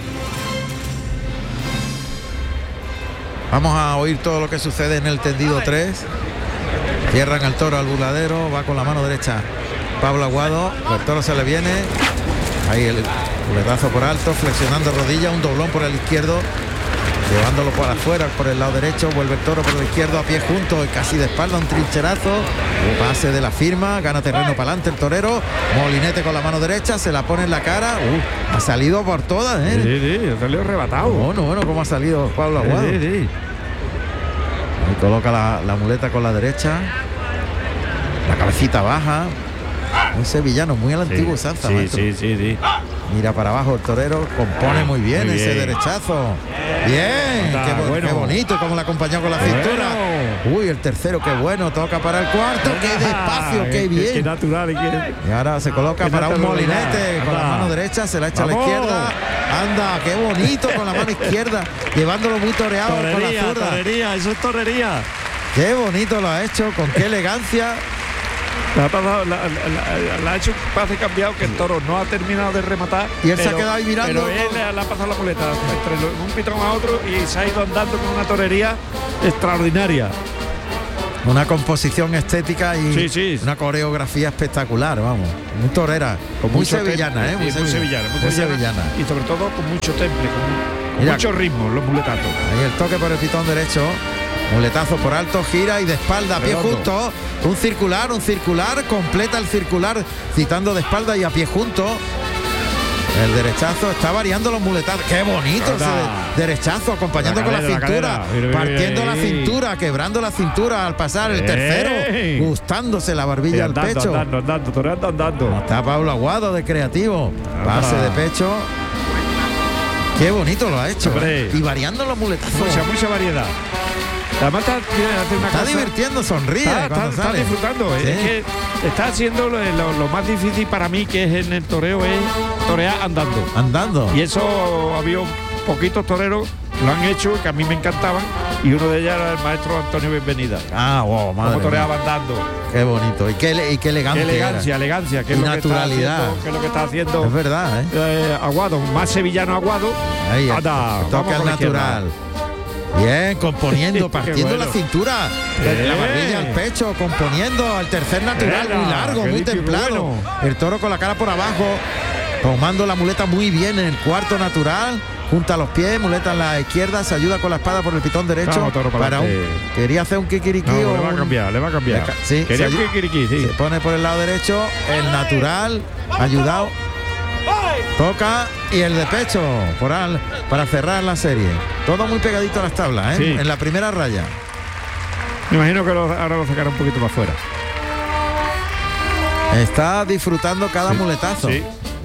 Vamos a oír todo lo que sucede en el tendido tres. Cierran al toro al burladero, va con la mano derecha Pablo Aguado, el toro se le viene, ahí el culetazo por alto, flexionando rodilla, un doblón por el izquierdo, llevándolo por afuera, por el lado derecho, vuelve el toro por el izquierdo, a pie junto, y casi de espalda, un trincherazo, pase de la firma, gana terreno para adelante el torero, molinete con la mano derecha, se la pone en la cara, uh, ha salido por todas, ¿eh? Sí, sí, ha salido arrebatado. Bueno, bueno, cómo ha salido Pablo Aguado. Sí, sí, sí. Ahí coloca la, la muleta con la derecha, la cabecita baja. Un sevillano muy al antiguo Sí, usanza, sí, maestro. sí, sí, sí. Mira para abajo el torero, compone muy bien, Muy ese bien. derechazo. Bien, Está qué, bo- bueno. qué bonito como la acompañó con la Bueno. cintura. Uy, el tercero, qué bueno, toca para el cuarto, qué despacio, Ah, qué Qué bien. natural y qué... Y ahora se coloca Qué para un naturalidad. molinete con la Anda. mano derecha, se la echa a la Vamos. izquierda. Anda, qué bonito con la mano izquierda, llevándolo muy toreado con la Torería, zurda. torería, eso es torería. Qué bonito lo ha hecho, con qué elegancia. La ha, pasado, la, la, la, la ha hecho un pase cambiado que el toro no ha terminado de rematar. Y él pero, se ha quedado ahí mirando. Pero él le, le ha pasado la muleta entre un pitón a otro y se ha ido andando con una torería extraordinaria. Una composición estética y sí, sí. una coreografía espectacular, vamos. Muy torera, con muy sevillana, temple, ¿eh? Muy, muy sevillana, muy, muy sevillana, sevillana. Y sobre todo con mucho temple, con, con mucho ritmo, los muletazos. Ahí el toque por el pitón derecho. Muletazo por alto, gira y de espalda, a pie junto, un circular, un circular, completa el circular, citando de espalda y a pie junto. El derechazo está variando los muletazos. Qué bonito ese de, derechazo, acompañando la cadera, con la cintura, la cadera. Partiendo la cintura, quebrando la cintura al pasar el tercero, ¡ey! Gustándose la barbilla al pecho. Andando, andando, andando, andando. Está Pablo Aguado de creativo. Pase de pecho. Qué bonito lo ha hecho. ¿Eh? Y variando los muletazos. Mucha, mucha variedad. Además está, una está cosa, divirtiendo, sonríe. Está, está, está disfrutando. ¿Sí? Es que está haciendo lo, lo, lo más difícil para mí, que es en el toreo, es torear andando. Andando. Y eso había poquitos toreros que lo han hecho, que a mí me encantaban. Y uno de ellos era el maestro Antonio Bienvenida. Ah, wow, madre. Como toreaba andando. Qué bonito. Y qué, y qué elegancia. Qué elegancia, era. elegancia. Que y es naturalidad. Lo que, haciendo, que es lo que está haciendo. Es verdad, ¿eh? eh Aguado, más sevillano Aguado. Ahí anda, toque al natural. Bien, componiendo, partiendo bueno. la cintura, eh, la barbilla al pecho, componiendo al tercer natural, Era, muy largo, muy templado. Bueno. El toro con la cara por abajo, tomando la muleta muy bien en el cuarto natural, junta los pies, muleta en la izquierda, se ayuda con la espada por el pitón derecho. Vamos, toro para para un, quería hacer un kikiriki. No, o le va a cambiar, le va a cambiar. Sí, Quería se, un kikiriki, sí. Se pone por el lado derecho, el natural, ayudado. Toca y el de pecho por al, para cerrar la serie. Todo muy pegadito a las tablas, ¿eh? Sí. En la primera raya. Me imagino que lo, ahora lo sacará un poquito más fuera. Está disfrutando cada sí. muletazo. Sí.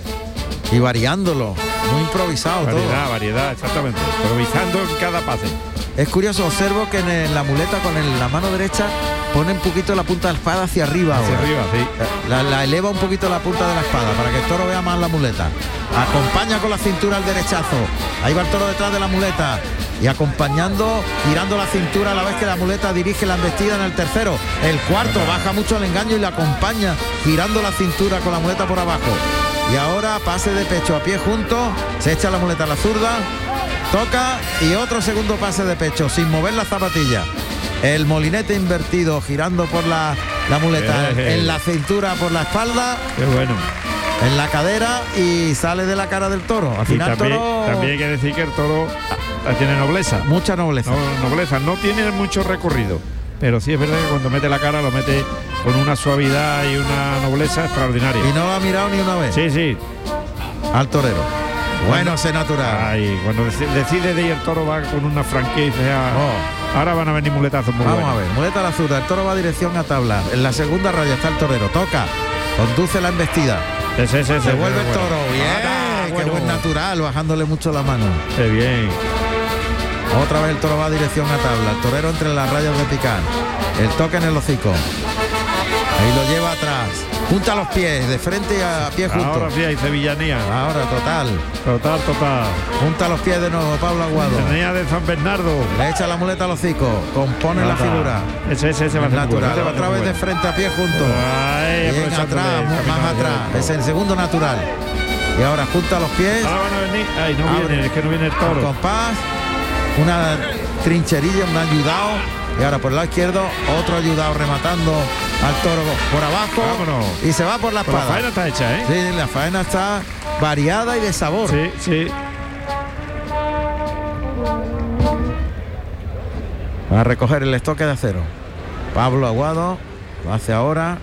Y variándolo. Muy improvisado variedad, todo. Variedad, exactamente. Improvisando en cada pase. Es curioso, observo que en el, la muleta con el, la mano derecha pone un poquito la punta de la espada hacia arriba. Hacia ahora. arriba, sí. La, la eleva un poquito la punta de la espada para que el toro vea más la muleta. Acompaña con la cintura al derechazo. Ahí va el toro detrás de la muleta. Y acompañando, girando la cintura a la vez que la muleta dirige la embestida en el tercero. El cuarto baja mucho el engaño y le acompaña girando la cintura con la muleta por abajo. Y ahora pase de pecho a pie junto. Se echa la muleta a la zurda. Toca y otro segundo pase de pecho sin mover la zapatilla. El molinete invertido girando por la, la muleta eh, eh. en la cintura por la espalda. Qué bueno. En la cadera y sale de la cara del toro. Al final también, toro. También hay que decir que el toro tiene nobleza. Mucha nobleza. No, nobleza. No tiene mucho recorrido. Pero sí es verdad que cuando mete la cara lo mete con una suavidad y una nobleza extraordinaria. Y no lo ha mirado ni una vez. Sí, sí. Al torero. Bueno, ese natural. Ay, cuando decide de ir el toro va con una franquicia. Oh. Ahora van a venir muletazos muy Vamos buenos. a ver, muleta a la zurda. El toro va dirección a tabla. En la segunda raya está el torero. Toca. Conduce la embestida. Ese, ese, ese, Se vuelve el bueno. toro. Bien. Ah, qué bueno. Buen natural. Bajándole mucho la mano. Qué bien. Otra vez el toro va dirección a tabla. El torero entre las rayas de picar. El toque en el hocico. Ahí lo lleva atrás. Junta los pies, de frente a pie junto. Ahora sí hay sevillanía. Ahora total. Total, total. Junta los pies de nuevo, Pablo Aguado. Sevillanía de San Bernardo. Le echa la muleta al hocico. Compone Nada. la figura. Ese, ese, ese va a ser natural. Bueno. Otra vez de frente a pie junto. Ay, Bien atrás, más atrás. Es el segundo natural. Y ahora junta los pies. Ahora van a venir. Ay, no Abre. viene, es que no viene el toro. Con compás. Una trincherilla, un ayudado. Y ahora por el lado izquierdo, otro ayudado rematando al toro por abajo. Vámonos. Y se va por la espada. Pero la faena está hecha, ¿eh? Sí, la faena está variada y de sabor. Sí, sí. Va a recoger el estoque de acero. Pablo Aguado lo hace ahora.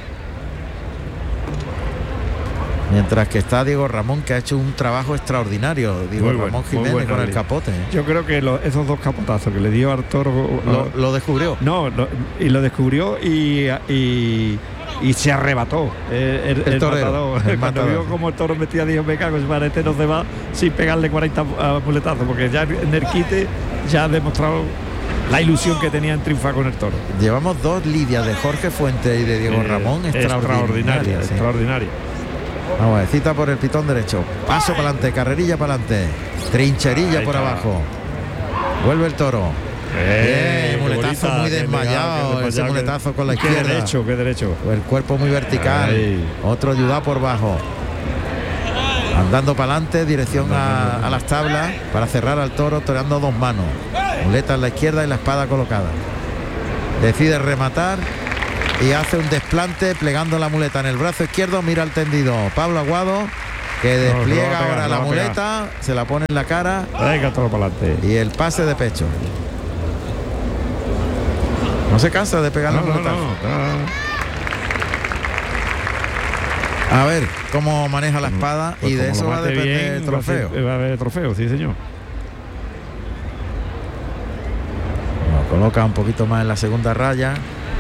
Mientras que está Diego Ramón, que ha hecho un trabajo extraordinario. Diego muy Ramón bueno, Jiménez bueno, con el capote. Yo creo que lo, esos dos capotazos que le dio al toro... Lo, lo descubrió. No, lo, y lo descubrió y, y, y se arrebató. El, el, el, el torero. Matador. El Cuando matador. Vio como el toro metía, dijo, me cago, este no se va sin pegarle cuarenta muletazos, porque ya en el quite ya ha demostrado la ilusión que tenía en triunfar con el toro. Llevamos dos lidias de Jorge Fuentes y de Diego eh, Ramón extraordinarias. Extraordinaria, sí. extraordinaria. Vamos a ver, cita por el pitón derecho. Paso para adelante, carrerilla para adelante. Trincherilla Ahí por está. abajo. Vuelve el toro. Eh, Bien, muletazo muy desmayado, ese muletazo con la izquierda. Qué derecho, qué derecho. El cuerpo muy vertical. Ay. Otro ayuda por bajo. Andando para adelante, dirección a, a las tablas para cerrar al toro, toreando dos manos. Muleta en la izquierda y la espada colocada. Decide rematar y hace un desplante plegando la muleta en el brazo izquierdo. Mira al tendido Pablo Aguado, que despliega no, no ahora pegar, la no muleta, se la pone en la cara. Venga, todo para adelante. Y el pase de pecho. No se cansa de pegar No, la no, muleta. no, no. A ver cómo maneja la espada, Pues y de como eso lo va a mate depender bien, el trofeo. Va a, ser- va a haber trofeo, sí, señor. Lo coloca un poquito más en la segunda raya.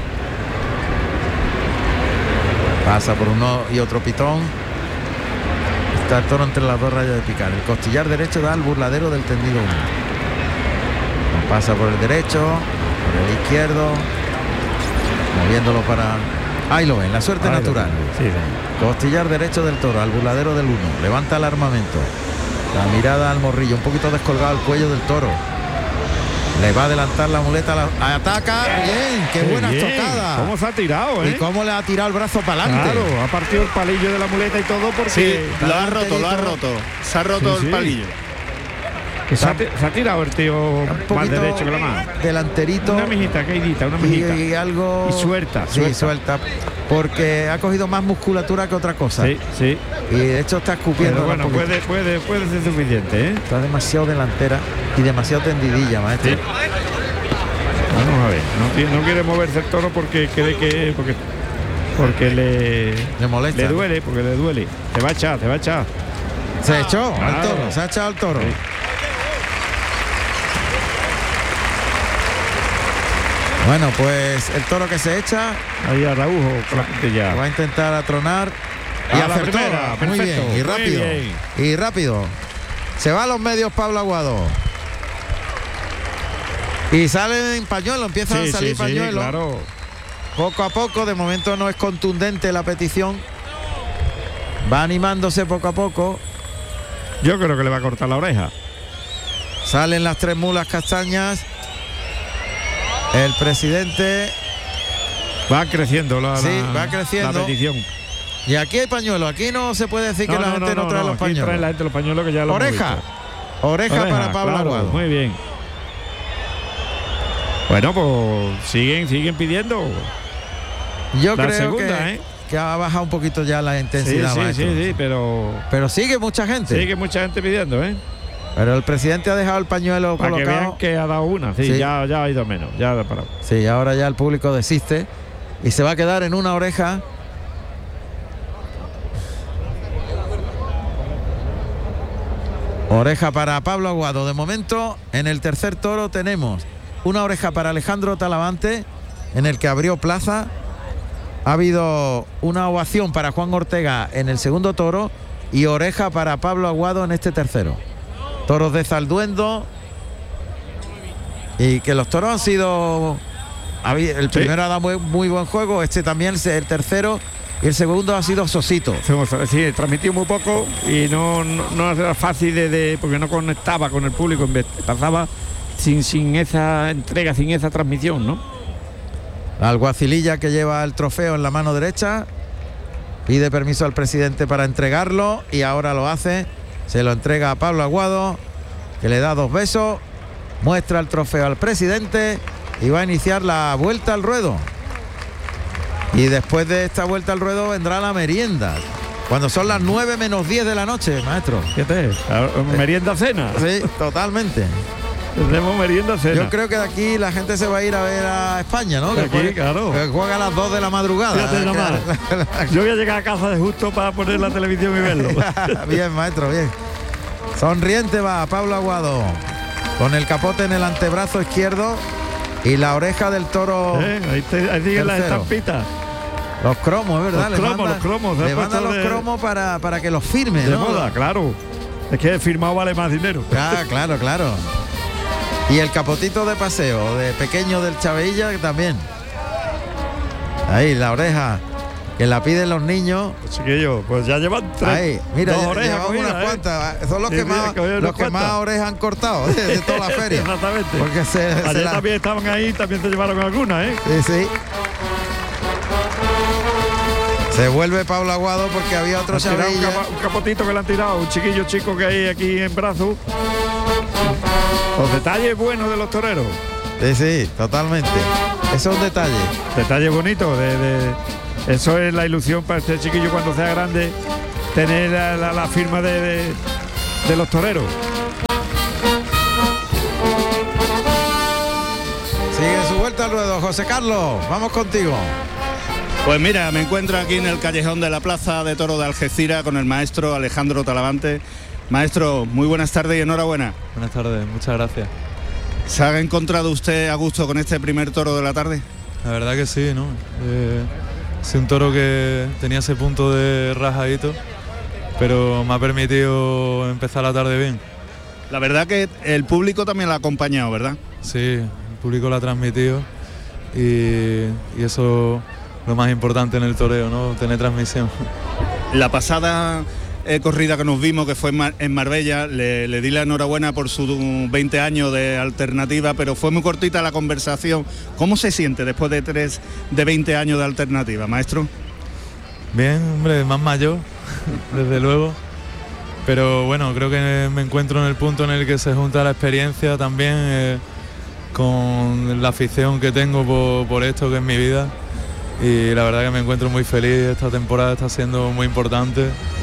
Pasa por uno y otro pitón. Está el toro entre las dos rayas de picar. El costillar derecho da al burladero del tendido uno. Pasa por el derecho, por el izquierdo, moviéndolo para... Ahí lo ven, la suerte Ahí lo natural. tiene, sí, señor. Costillar derecho del toro al burladero del uno. Levanta el armamento. La mirada al morrillo, un poquito descolgado el cuello del toro. Le va a adelantar la muleta, la, ataca, bien, qué, Qué buena bien. estocada. ¿Cómo se ha tirado, eh? Y cómo le ha tirado el brazo para adelante. Claro, ha partido el palillo de la muleta y todo porque... Sí, lo ha Está roto, lo ha enterito. roto. Se ha roto Sí, sí. el palillo. que se, ha, ti- se ha tirado el tío Un más poquito derecho que la mano. delanterito. Una mijita, caidita, una y, mijita. y algo... Y suelta, Sí, suelta. suelta. Porque ha cogido más musculatura que otra cosa. Sí, sí. Y de hecho está escupiendo. Pero bueno, un poquito. puede, puede, puede ser suficiente, ¿eh? Está demasiado delantera y demasiado tendidilla, maestro. Sí. Vamos a ver. No, tiene- no quiere moverse el toro porque cree que... Porque, porque le... Le molesta. Le duele, porque le duele. Te va a echar, te va a echar. Se echó al Claro. toro, se ha echado al toro. Sí. Bueno, pues el toro que se echa Ahí a Araujo, con la puntilla. va a intentar atronar y A la acertó. primera, Muy perfecto, bien, y muy rápido. bien. Y rápido. Se va a los medios Pablo Aguado. Y sale en pañuelo, empiezan Sí, a salir sí, sí, pañuelos. claro. Poco a poco, de momento no es contundente la petición. Va animándose poco a poco. Yo creo que le va a cortar la oreja. Salen las tres mulas castañas. El presidente. Va creciendo la, Sí, la- va creciendo. la petición. Y aquí hay pañuelo. Aquí no se puede decir que la gente no, trae los aquí pañuelos. trae la gente los pañuelos que ya lo hemos Oreja. visto. Oreja. Oreja, para Pablo claro, Aguado. muy bien. Bueno, pues siguen, siguen pidiendo. Yo La creo segunda, que, ¿eh? que ha bajado un poquito ya la Sí, intensidad, sí, maestro. sí, sí, pero Pero sigue mucha gente. sigue mucha gente pidiendo, ¿eh? Pero el presidente ha dejado el pañuelo Para que colocado. vean que ha dado una. Sí, Sí. Ya, ya ha ido menos. Ya ha parado. Sí, ahora ya el público desiste y se va a quedar en una oreja. Oreja para Pablo Aguado. De momento, en el tercer toro tenemos una oreja para Alejandro Talavante, en el que abrió plaza. Ha habido una ovación para Juan Ortega en el segundo toro y oreja para Pablo Aguado en este tercero. Toros de Zalduendo. Y que los toros han sido... habi- El Sí. primero ha dado muy, muy buen juego, este también, el tercero, y el segundo ha sido sosito. Sí, transmitió muy poco y no, no, no era fácil de, de- porque no conectaba con el público, en vez- pasaba sin, sin esa entrega, sin esa transmisión, ¿no? La alguacililla que lleva el trofeo en la mano derecha pide permiso al presidente para entregarlo y ahora lo hace. Se lo entrega a Pablo Aguado, que le da dos besos, muestra el trofeo al presidente y va a iniciar la vuelta al ruedo. Y después de esta vuelta al ruedo vendrá la merienda, cuando son las nueve menos diez de la noche, maestro. Fíjate, a- merienda cena. Sí, totalmente. Tenemos merienda cena. Yo creo que de aquí la gente se va a ir a ver a España, ¿no? De Que aquí, juega, claro. que juega a las dos de la madrugada. Fíjate nomás. Yo voy a llegar a casa de justo para poner la televisión y verlo. Bien, maestro, bien. Sonriente va Pablo Aguado, con el capote en el antebrazo izquierdo y la oreja del toro. ¿Eh? Ahí, te- ahí siguen las Tercero. estampitas. Los cromos, ¿es verdad? Los Le cromos, manda- los cromos, se Le ha mandan puesto los de- cromos para, para que los firme, De ¿no? moda, claro. Es que firmado vale más dinero. Ah, claro, claro. Y el capotito de paseo de pequeño del Chaveilla que también. Ahí la oreja que la piden los niños. Chiquillos, pues ya llevan tres. Ahí, mira, dos ya, orejas llevan cogidas, unas ¿eh? cuantas. Son los Sí, que sí, más, cogieron los unas que más cuantas. orejas han cortado de, de toda la feria. Exactamente. Porque se, Ayer se la- también estaban ahí, también se llevaron algunas, ¿eh? Sí, sí. Se vuelve Pablo Aguado porque había otro Han tirado un, Chavilla. capa- un capotito que le han tirado, un chiquillo chico que hay aquí en brazo. Los detalles buenos de los toreros. Sí, sí, totalmente. Eso es un detalle. Detalles bonitos. De, de- eso es la ilusión para este chiquillo cuando sea grande, tener la, la- la firma de, de- de los toreros. Sigue su vuelta al ruedo, José Carlos. Vamos contigo. Pues mira, me encuentro aquí en el callejón de la Plaza de Toro de Algeciras con el maestro Alejandro Talavante. Maestro, muy buenas tardes y enhorabuena. Buenas tardes, muchas gracias. ¿Se ha encontrado usted a gusto con este primer toro de la tarde? La verdad que sí, ¿no? Eh, es un toro que tenía ese punto de rajadito, pero me ha permitido empezar la tarde bien. La verdad que el público también la ha acompañado, ¿verdad? Sí, el público lo ha transmitido y, y eso es lo más importante en el toreo, ¿no? Tener transmisión. La pasada eh, corrida que nos vimos, que fue en, Mar- en Marbella, le, le di la enhorabuena por sus veinte años de alternativa, pero fue muy cortita la conversación. ¿Cómo se siente después de tres, de veinte años de alternativa, maestro? Bien, hombre, más mayor, desde luego. Pero bueno, creo que me encuentro en el punto en el que se junta la experiencia también eh, con la afición que tengo por, por esto que es mi vida. Y la verdad que me encuentro muy feliz, esta temporada está siendo muy importante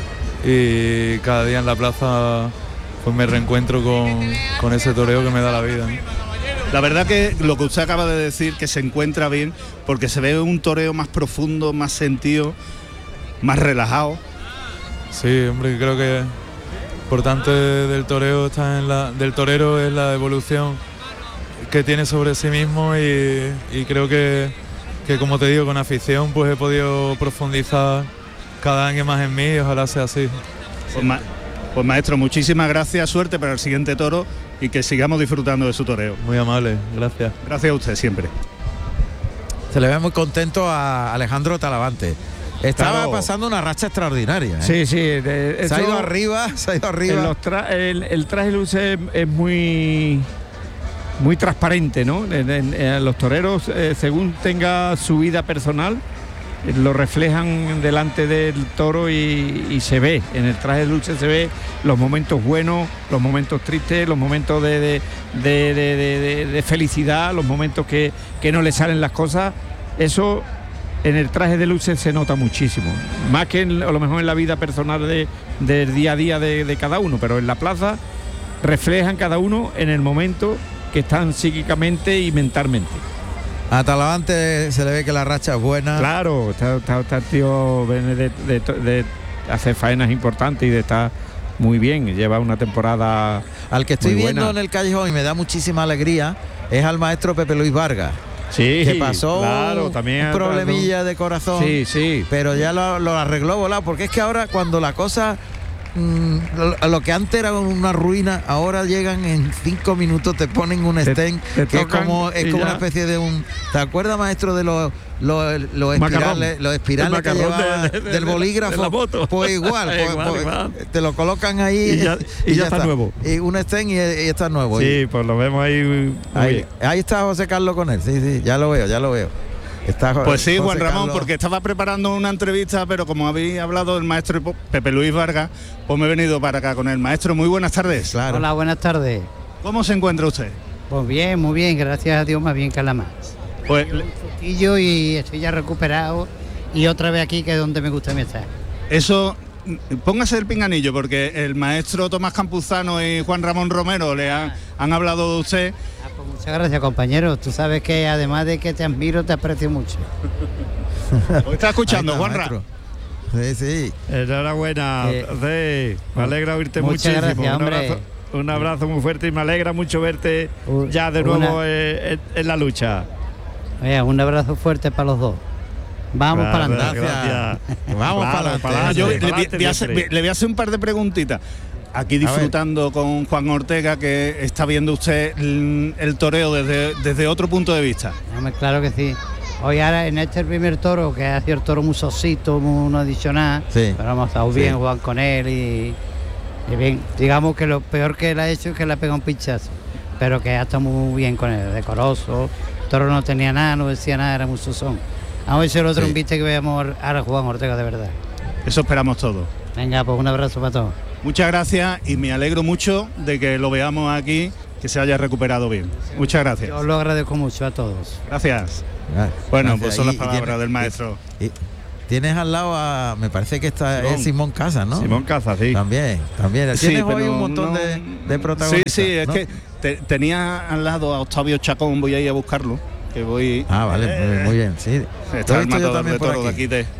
y cada día en la plaza pues me reencuentro con, con ese toreo que me da la vida, ¿no? La verdad que lo que usted acaba de decir, que se encuentra bien, porque se ve un toreo más profundo, más sentido, más relajado. Sí, hombre, creo que importante del toreo está en la, del torero es la evolución que tiene sobre sí mismo y, y creo que, que como te digo, con afición pues he podido profundizar cada año más en mí y ojalá sea así. Pues, ma- pues maestro, muchísimas gracias, suerte para el siguiente toro y que sigamos disfrutando de su toreo. Muy amable, gracias. Gracias a usted siempre. Se le ve muy contento a Alejandro Talavante. Estaba Claro. pasando una racha extraordinaria, ¿eh? Sí, sí. de- Se ha eso- ido arriba, se ha ido En arriba. los tra- el, el traje luce es, es muy muy transparente, ¿no? En, en- en los toreros, eh, según tenga su vida personal, eh, lo reflejan delante del toro y, y se ve. En el traje de luce se ve los momentos buenos, los momentos tristes, los momentos de, de, de- de- de- de- de felicidad, los momentos que, que no le salen las cosas. Eso en el traje de luces se nota muchísimo, más que en- a lo mejor en la vida personal de, del día a día de, de cada uno, pero en la plaza reflejan cada uno en el momento que están psíquicamente y mentalmente. A Talavante se le ve que la racha es buena. Claro, está, está- está el tío viene de, de- de hacer faenas importantes y de estar muy bien, lleva una temporada Al que estoy muy viendo buena. en el callejón y me da muchísima alegría es al maestro Pepe Luis Vargas, Sí, que pasó claro, también un problemilla de corazón, Sí, sí. pero ya lo, lo arregló volado, porque es que ahora cuando la cosa, mm, lo, lo que antes era una ruina, ahora llegan en cinco minutos, te ponen un Te- stent, te que es tocan como, es y como ya. una especie de un... ¿Te acuerdas, maestro, de los los, los Macarrón. espirales, los espirales El que macarrón llevaba de- de- de- del de- bolígrafo? de la moto. Pues igual, pues, Igual, pues, igual. te lo colocan ahí Y ya- y ya está nuevo. Y un stent y, y está nuevo. Sí, pues lo vemos ahí muy Ahí, bien. ahí está José Carlos con él, sí, sí, ya lo veo, ya lo veo. Está Jo- Pues sí, José Juan Ramón, Carlos. porque estaba preparando una entrevista, pero como habéis hablado del maestro Pepe Luis Vargas, pues me he venido para acá con el maestro. Muy buenas tardes. Claro. Hola, buenas tardes. ¿Cómo se encuentra usted? Pues bien, muy bien, gracias a Dios, más bien que a la más. Pues le- Y yo y estoy ya recuperado y otra vez aquí, que es donde me gusta a mí estar. eso, póngase el pinganillo, porque el maestro Tomás Campuzano y Juan Ramón Romero le han, han hablado de usted. Ah, pues muchas gracias, compañero. Tú sabes que además de que te admiro, te aprecio mucho. ¿Lo está escuchando, Ahí está, Juanra? maestro. Sí, sí. Enhorabuena, Eh, sí, me alegra oírte muchas muchísimo. gracias, un, hombre. abrazo, un abrazo muy fuerte y me alegra mucho verte U- ya de una- nuevo eh, en, en la lucha. Oye, un abrazo fuerte para los dos. Vamos para Gracias, adelante. gracias. Vamos Claro, para adelante. Ah, yo Sí, le, voy- pa'lante voy a hacer, siempre. le voy a hacer un par de preguntitas. Aquí disfrutando con Juan Ortega, que está viendo usted el, el toreo desde, desde otro punto de vista. Hombre, claro que sí. Hoy ahora en este primer toro, que ha sido el toro muy sosito, muy no adicional, Sí. pero hemos estado Sí. bien, jugar con él y, y bien. Digamos que lo peor que él ha hecho es que le ha pegado un pinchazo, pero que ha estado muy bien con él, decoroso. El toro no tenía nada, no decía nada, era muy sosón. Vamos a ver si el otro Sí. invite que veamos ahora a Juan Ortega de verdad. Eso esperamos todos. Venga, pues un abrazo para todos. Muchas gracias y me alegro mucho de que lo veamos aquí, que se haya recuperado bien. Muchas gracias. Yo lo agradezco mucho a todos. Gracias. Ah, Bueno, gracias. pues son Y- las y palabras tienes- del maestro. y- y tienes al lado a, me parece que está Simón. es Simón Casas, ¿no? Simón Caza, sí. También, también. Sí, Tienes hoy pero un montón no- de, de protagonistas. Sí, sí, es ¿no? que te- tenía al lado a Octavio Chacón, voy a ir a buscarlo, que voy... Ah, vale, Eh, muy, muy bien, sí. Lo Está he el visto yo matador también de por toro de aquí. aquí de...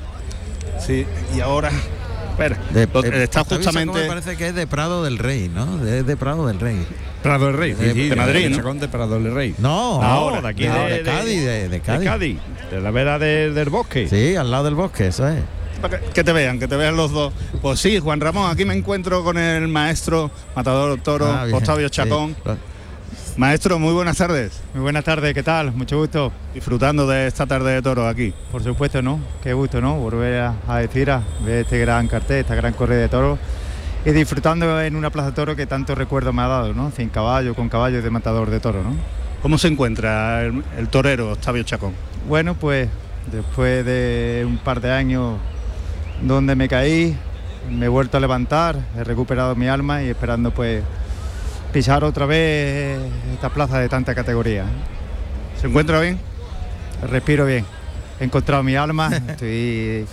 Sí, y ahora... Espera, De- lo- eh, está Octavio Chacón justamente... me parece que es de Prado del Rey, ¿no? De, de Prado del Rey. Prado del Rey, sí, De- sí, de Madrid, ¿no? Chacón de Prado del Rey. No, No, ahora, de aquí de, de, de Cádiz, de, de Cádiz. De Cádiz, de la vera de- del bosque. Sí, al lado del bosque, eso es. Para que- que te vean, que te vean los dos. Pues sí, Juan Ramón, aquí me encuentro con el maestro matador toro, Ah, bien, Octavio sí. Chacón. Lo- Maestro, muy buenas tardes. Muy buenas tardes, ¿qué tal? Mucho gusto. Disfrutando de esta tarde de toro aquí. Por supuesto, ¿no? Qué gusto, ¿no? Volver a, a decir, a ver este gran cartel, esta gran corrida de toros y disfrutando en una plaza de toro que tanto recuerdo me ha dado, ¿no? Sin caballo, con caballo de matador de toro, ¿no? ¿Cómo se encuentra el, el torero Octavio Chacón? Bueno, pues después de un par de años donde me caí, me he vuelto a levantar, he recuperado mi alma y esperando pues pisar otra vez esta plaza de tanta categoría. ¿Se encuentra bien? Respiro bien, he encontrado mi alma, estoy...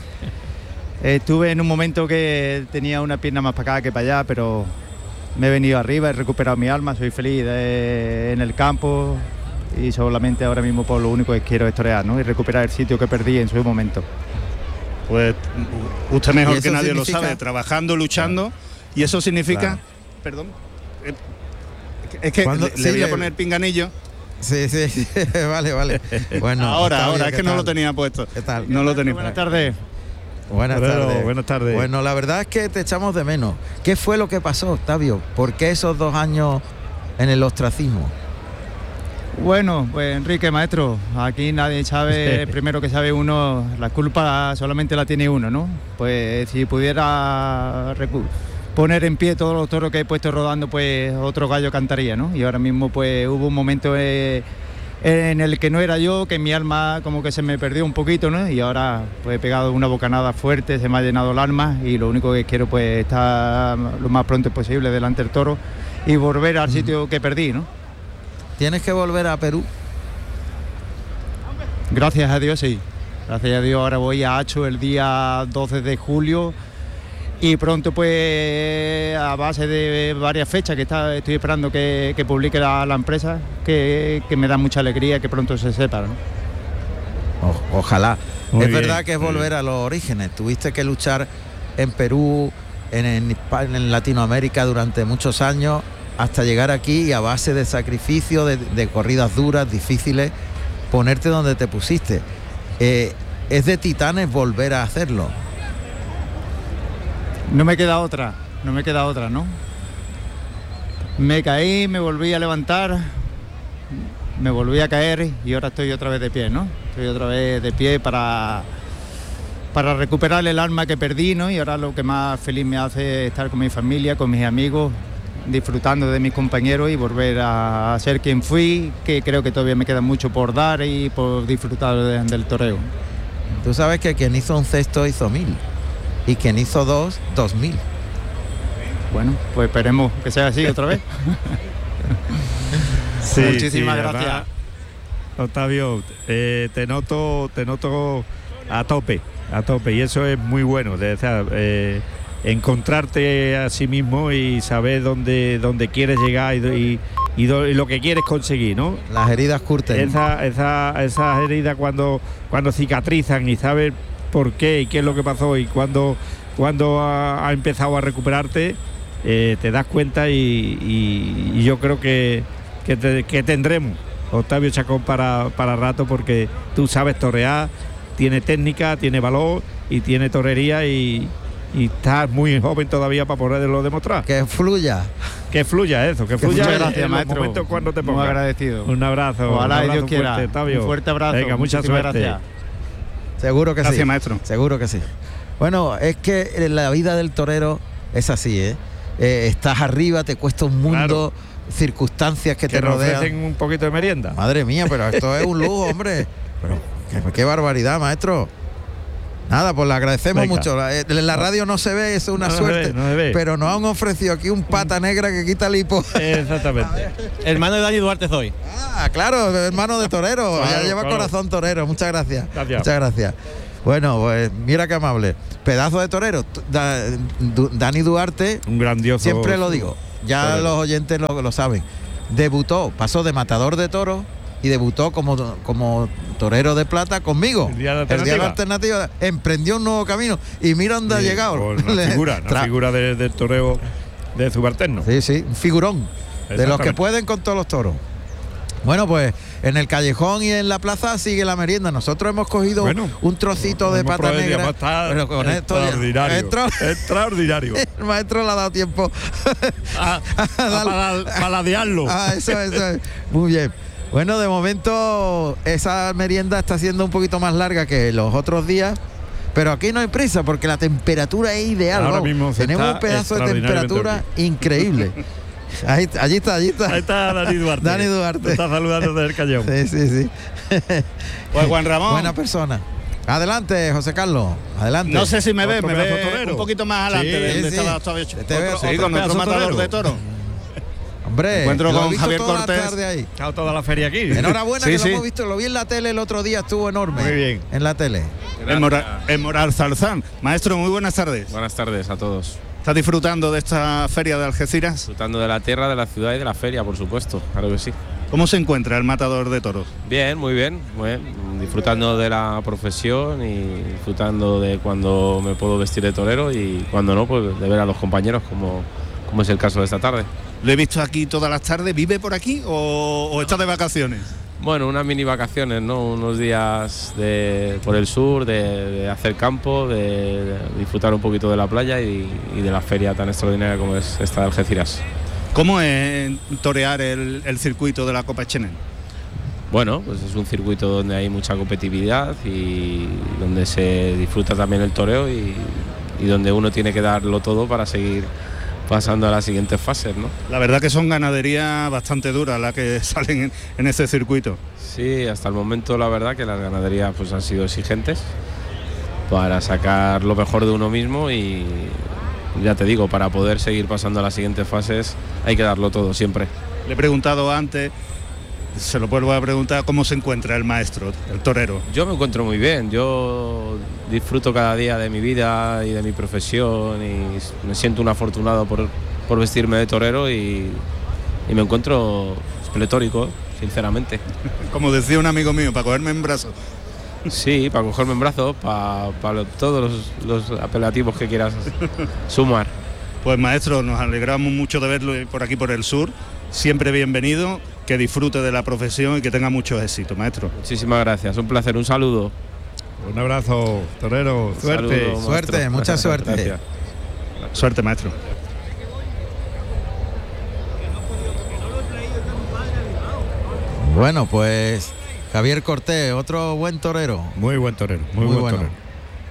Estuve en un momento que tenía una pierna más para acá que para allá, pero me he venido arriba, he recuperado mi alma, soy feliz de- en el campo y solamente ahora mismo por lo único que quiero es torear, ¿no? Y recuperar el sitio que perdí en su momento. Pues usted ¿Y mejor eso que nadie lo significa? sabe, trabajando, luchando, y eso significa... Claro. Perdón. eh, Es que ¿Cuándo? le, le Sí, voy a le- poner pinganillo. Sí, sí, sí, vale, vale. Bueno, ahora, Octavio, ahora, es ¿qué que no lo tal? tenía puesto. ¿Qué tal? No lo tenía. Buenas tardes. Buenas Torero, tardes. buenas tardes. Bueno, la verdad es que te echamos de menos. ¿Qué fue lo que pasó, Octavio? ¿Por qué esos dos años en el ostracismo? Bueno, pues Enrique, maestro, aquí nadie sabe, el primero que sabe uno, la culpa solamente la tiene uno, ¿no? Pues si pudiera recu- poner en pie todos los toros que he puesto rodando, pues otro gallo cantaría, ¿no? Y ahora mismo pues hubo un momento eh, en el que no era yo, que mi alma como que se me perdió un poquito, ¿no? Y ahora pues he pegado una bocanada fuerte, se me ha llenado el alma y lo único que quiero pues estar lo más pronto posible delante del toro y volver al sitio que perdí, ¿no? ¿Tienes que volver a Perú? Gracias a Dios, sí. Gracias a Dios, ahora voy a Hacho el día doce de julio y pronto pues a base de varias fechas que está, estoy esperando que, que publique la, la empresa, que, que me da mucha alegría que pronto se sepa, ¿no? O- ojalá. Muy es bien, verdad que es muy volver a los orígenes. Tuviste que luchar en Perú, en, en Hispa- en Latinoamérica durante muchos años, hasta llegar aquí y a base de sacrificio, de, de corridas duras, difíciles, ponerte donde te pusiste. Eh, es de titanes volver a hacerlo. No me queda otra, no me queda otra, ¿no? Me caí, me volví a levantar, me volví a caer y ahora estoy otra vez de pie, ¿no? Estoy otra vez de pie para, para recuperar el alma que perdí, ¿no? Y ahora lo que más feliz me hace es estar con mi familia, con mis amigos, disfrutando de mis compañeros y volver a ser quien fui, que creo que todavía me queda mucho por dar y por disfrutar de- del toreo. Tú sabes que quien hizo un cesto hizo mil y quien hizo dos, dos mil. Bueno, pues esperemos que sea así otra vez. Sí, Muchísimas sí, gracias. verdad. Octavio, eh, te noto, te noto a tope, a tope, y eso es muy bueno, de, o sea, eh, encontrarte a sí mismo y saber dónde, dónde quieres llegar y, y, y do- y lo que quieres conseguir, ¿no? Las heridas curten. Esa, esa, esas heridas cuando, cuando cicatrizan y sabes por qué y qué es lo que pasó y cuando, cuando ha, ha empezado a recuperarte, eh, te das cuenta y, y- y yo creo que, que, te- que tendremos Octavio Chacón para, para rato, porque tú sabes torear, tiene técnica, tiene valor y tiene torería y, y está muy joven todavía para poderlo demostrar. Que fluya. Que fluya eso, que fluya. Muchas gracias, en maestro. los momentos cuando te Muy pongas. agradecido. Un abrazo. Ojalá un y abrazo Dios quiera. fuerte, Octavio. Un fuerte abrazo. Venga, mucha Muchísimas suerte. gracias. Seguro que Gracias, sí. maestro. Seguro que sí. Bueno, es que en la vida del torero es así, ¿eh? Eh, estás arriba, te cuesta un mundo, claro. circunstancias que, que te nos rodean. ofrecen un poquito de merienda. Madre mía, pero esto es un lujo, hombre. Pero qué, qué barbaridad, maestro. Nada, pues le agradecemos Venga. mucho. En la radio no se ve, eso es una No se suerte. ve, no se ve. Pero nos han ofrecido aquí un pata negra que quita el hipo. Exactamente. Hermano de Dani Duarte soy. Ah, claro, hermano de torero. Claro, ya lleva claro. corazón torero. Muchas gracias. Gracias. Muchas gracias. Bueno, pues mira qué amable. Pedazo de torero. Da- Du- Dani Duarte, Un grandioso. siempre lo digo, ya torero. los oyentes lo, lo saben. Debutó, pasó de matador de toros y debutó como, como torero de plata conmigo. El día de El día de la alternativa. alternativa. Emprendió un nuevo camino y mira dónde ha Sí, llegado. pues una Le- figura, una tra- figura de- del toreo de subalterno. Sí, sí, un figurón. De los que Exactamente. pueden con todos los toros. Bueno, pues en el callejón y en la plaza sigue la merienda. Nosotros hemos cogido Bueno, un trocito de Hemos pata probado, negra. digamos, está Pero con esto ya- extraordinario. esto- Extraordinario. el maestro le ha dado tiempo a, a paladearlo. Ah, eso, eso es. Muy bien. Bueno, de momento esa merienda está siendo un poquito más larga que los otros días. Pero aquí no hay prisa porque la temperatura es ideal. Ahora vamos. mismo se Tenemos está un pedazo de extraordinariamente temperatura increíble. Ahí, allí está, allí está. Ahí está Dani Duarte. Dani Duarte. Te está saludando desde el Callejón. Sí, sí, sí. Pues Juan Ramón. Buena persona. Adelante, José Carlos. Adelante. No sé si me ves, Otro me pedazo ves torero. un poquito más adelante Sí, de donde sí. estaba Octavio. Te veo, Otro- otro sí, con pedazo otro matador torero. de toro. Hombre, Encuentro lo he con visto Javier toda la Cortés. tarde ahí. Está toda la feria aquí. Enhorabuena Sí, que sí. lo hemos visto, lo vi en la tele el otro día, estuvo enorme. Muy bien. En la tele. En Moral, en Moral Zarzán. Maestro, muy buenas tardes. Buenas tardes a todos. ¿Estás disfrutando de esta feria de Algeciras? Disfrutando de la tierra, de la ciudad y de la feria, por supuesto, claro que sí. ¿Cómo se encuentra el matador de toros? Bien, muy bien, muy bien. Disfrutando de la profesión y disfrutando de cuando me puedo vestir de torero y cuando no, pues de ver a los compañeros, como, como es el caso de esta tarde. Lo he visto aquí todas las tardes. ¿Vive por aquí o, o está de vacaciones? Bueno, unas mini vacaciones, ¿no? Unos días de, por el sur, de, de hacer campo, de, de disfrutar un poquito de la playa y, y de la feria tan extraordinaria como es esta de Algeciras. ¿Cómo es torear el, el circuito de la Copa Echenel? Bueno, pues es un circuito donde hay mucha competitividad y donde se disfruta también el toreo y, y donde uno tiene que darlo todo para seguir pasando a las siguientes fases, ¿no? La verdad que son ganaderías bastante duras las que salen en, en ese circuito. Sí, hasta el momento la verdad que las ganaderías pues han sido exigentes para sacar lo mejor de uno mismo y ya te digo, para poder seguir pasando a las siguientes fases hay que darlo todo siempre. Le he preguntado antes, se lo vuelvo a preguntar, ¿cómo se encuentra el maestro, el torero? Yo me encuentro muy bien, yo disfruto cada día de mi vida y de mi profesión y me siento un afortunado por, por vestirme de torero y, y me encuentro pletórico, sinceramente. Como decía un amigo mío, para cogerme en brazos. Sí, para cogerme en brazos, para, para todos los, los apelativos que quieras sumar. Pues maestro, nos alegramos mucho de verlo por aquí por el sur. Siempre bienvenido, que disfrute de la profesión y que tenga mucho éxito, maestro. Muchísimas gracias, un placer, un saludo. Un abrazo, torero, suerte. Saludo, Suerte, maestro. mucha suerte. Gracias. Suerte, maestro. Bueno, pues Javier Cortés, otro buen torero. Muy buen torero, muy, Muy buen bueno. torero.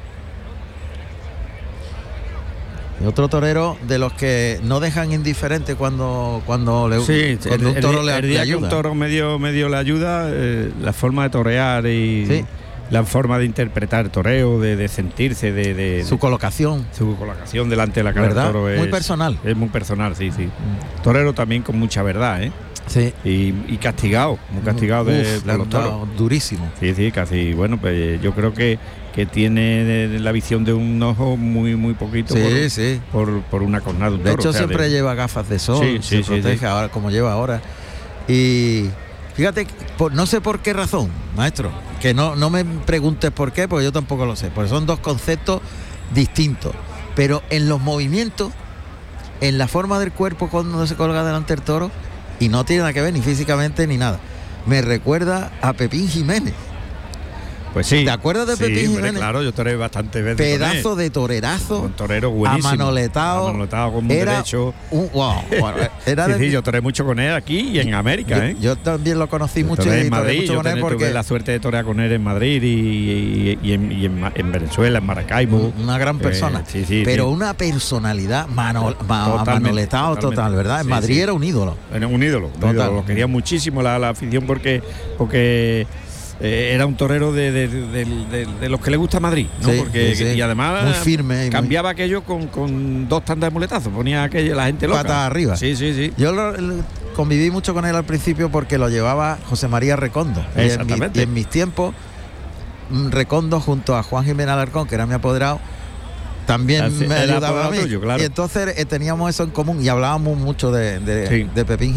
Y otro torero de los que no dejan indiferente cuando cuando le Sí, cuando el, un toro el- le, el le día que ayuda. un toro medio, medio le ayuda, eh, la forma de torear y Sí. la forma de interpretar el toreo, de, de sentirse, de, de- Su colocación, su colocación delante de la cara ¿verdad? del toro es Muy personal. Es muy personal, sí, sí. Torero también con mucha verdad, ¿eh? Sí. Y, y castigado, muy castigado de, Uf, de le han los toros. dado durísimo. Sí, sí, casi. Bueno, pues yo creo que, que tiene la visión de un ojo muy, muy poquito Sí, por, sí. por, por una cornada de un De toro. hecho, o sea, siempre de- lleva gafas de sol, Sí, se sí, sí, protege sí. ahora como lleva ahora. Y fíjate, por- no sé por qué razón, maestro, que no, no me preguntes por qué, porque yo tampoco lo sé, porque son dos conceptos distintos. Pero en los movimientos, en la forma del cuerpo cuando se colga delante del toro, y no tiene nada que ver ni físicamente ni nada. Me recuerda a Pepín Jiménez. Pues sí. ¿Te acuerdas de sí, Pepín hombre, Jiménez? claro, yo toré bastantes veces. Pedazo de torerazo. Un torero buenísimo. Amanoletado. Amanoletado con un era derecho. Un, wow, bueno, era sí, de, sí, yo toré mucho con él aquí y en América, yo, ¿eh? yo también lo conocí Yo mucho toré y en toré Madrid, mucho yo con él tené- porque tuve la suerte de torear con él en Madrid y, y- y en, y en Ma- en Venezuela, en Maracaibo. una gran persona. Eh, sí, sí, pero sí. una personalidad mano, ma- Totalmente, amanoletado total, totalmente. ¿verdad? En Sí, Madrid sí. era un ídolo. Era un ídolo, un Total. ídolo, lo quería muchísimo la, la afición porque porque eh, era un torero de, de- de- de- de los que le gusta Madrid, ¿no? Sí, porque sí, sí. y además Muy firme y cambiaba aquello con, con dos tandas de muletazos, ponía aquello la gente loca. Patas arriba. Sí, sí, sí. Yo lo- lo- conviví mucho con él al principio porque lo llevaba José María Recondo. Y en, mi- Exactamente. y en mis tiempos, mm, Recondo junto a Juan Jiménez Alarcón, que era mi apoderado, también Así, me era ayudaba a apoderado mí. tuyo, claro. Y entonces eh, teníamos eso en común y hablábamos mucho de, de, Sí. de Pepín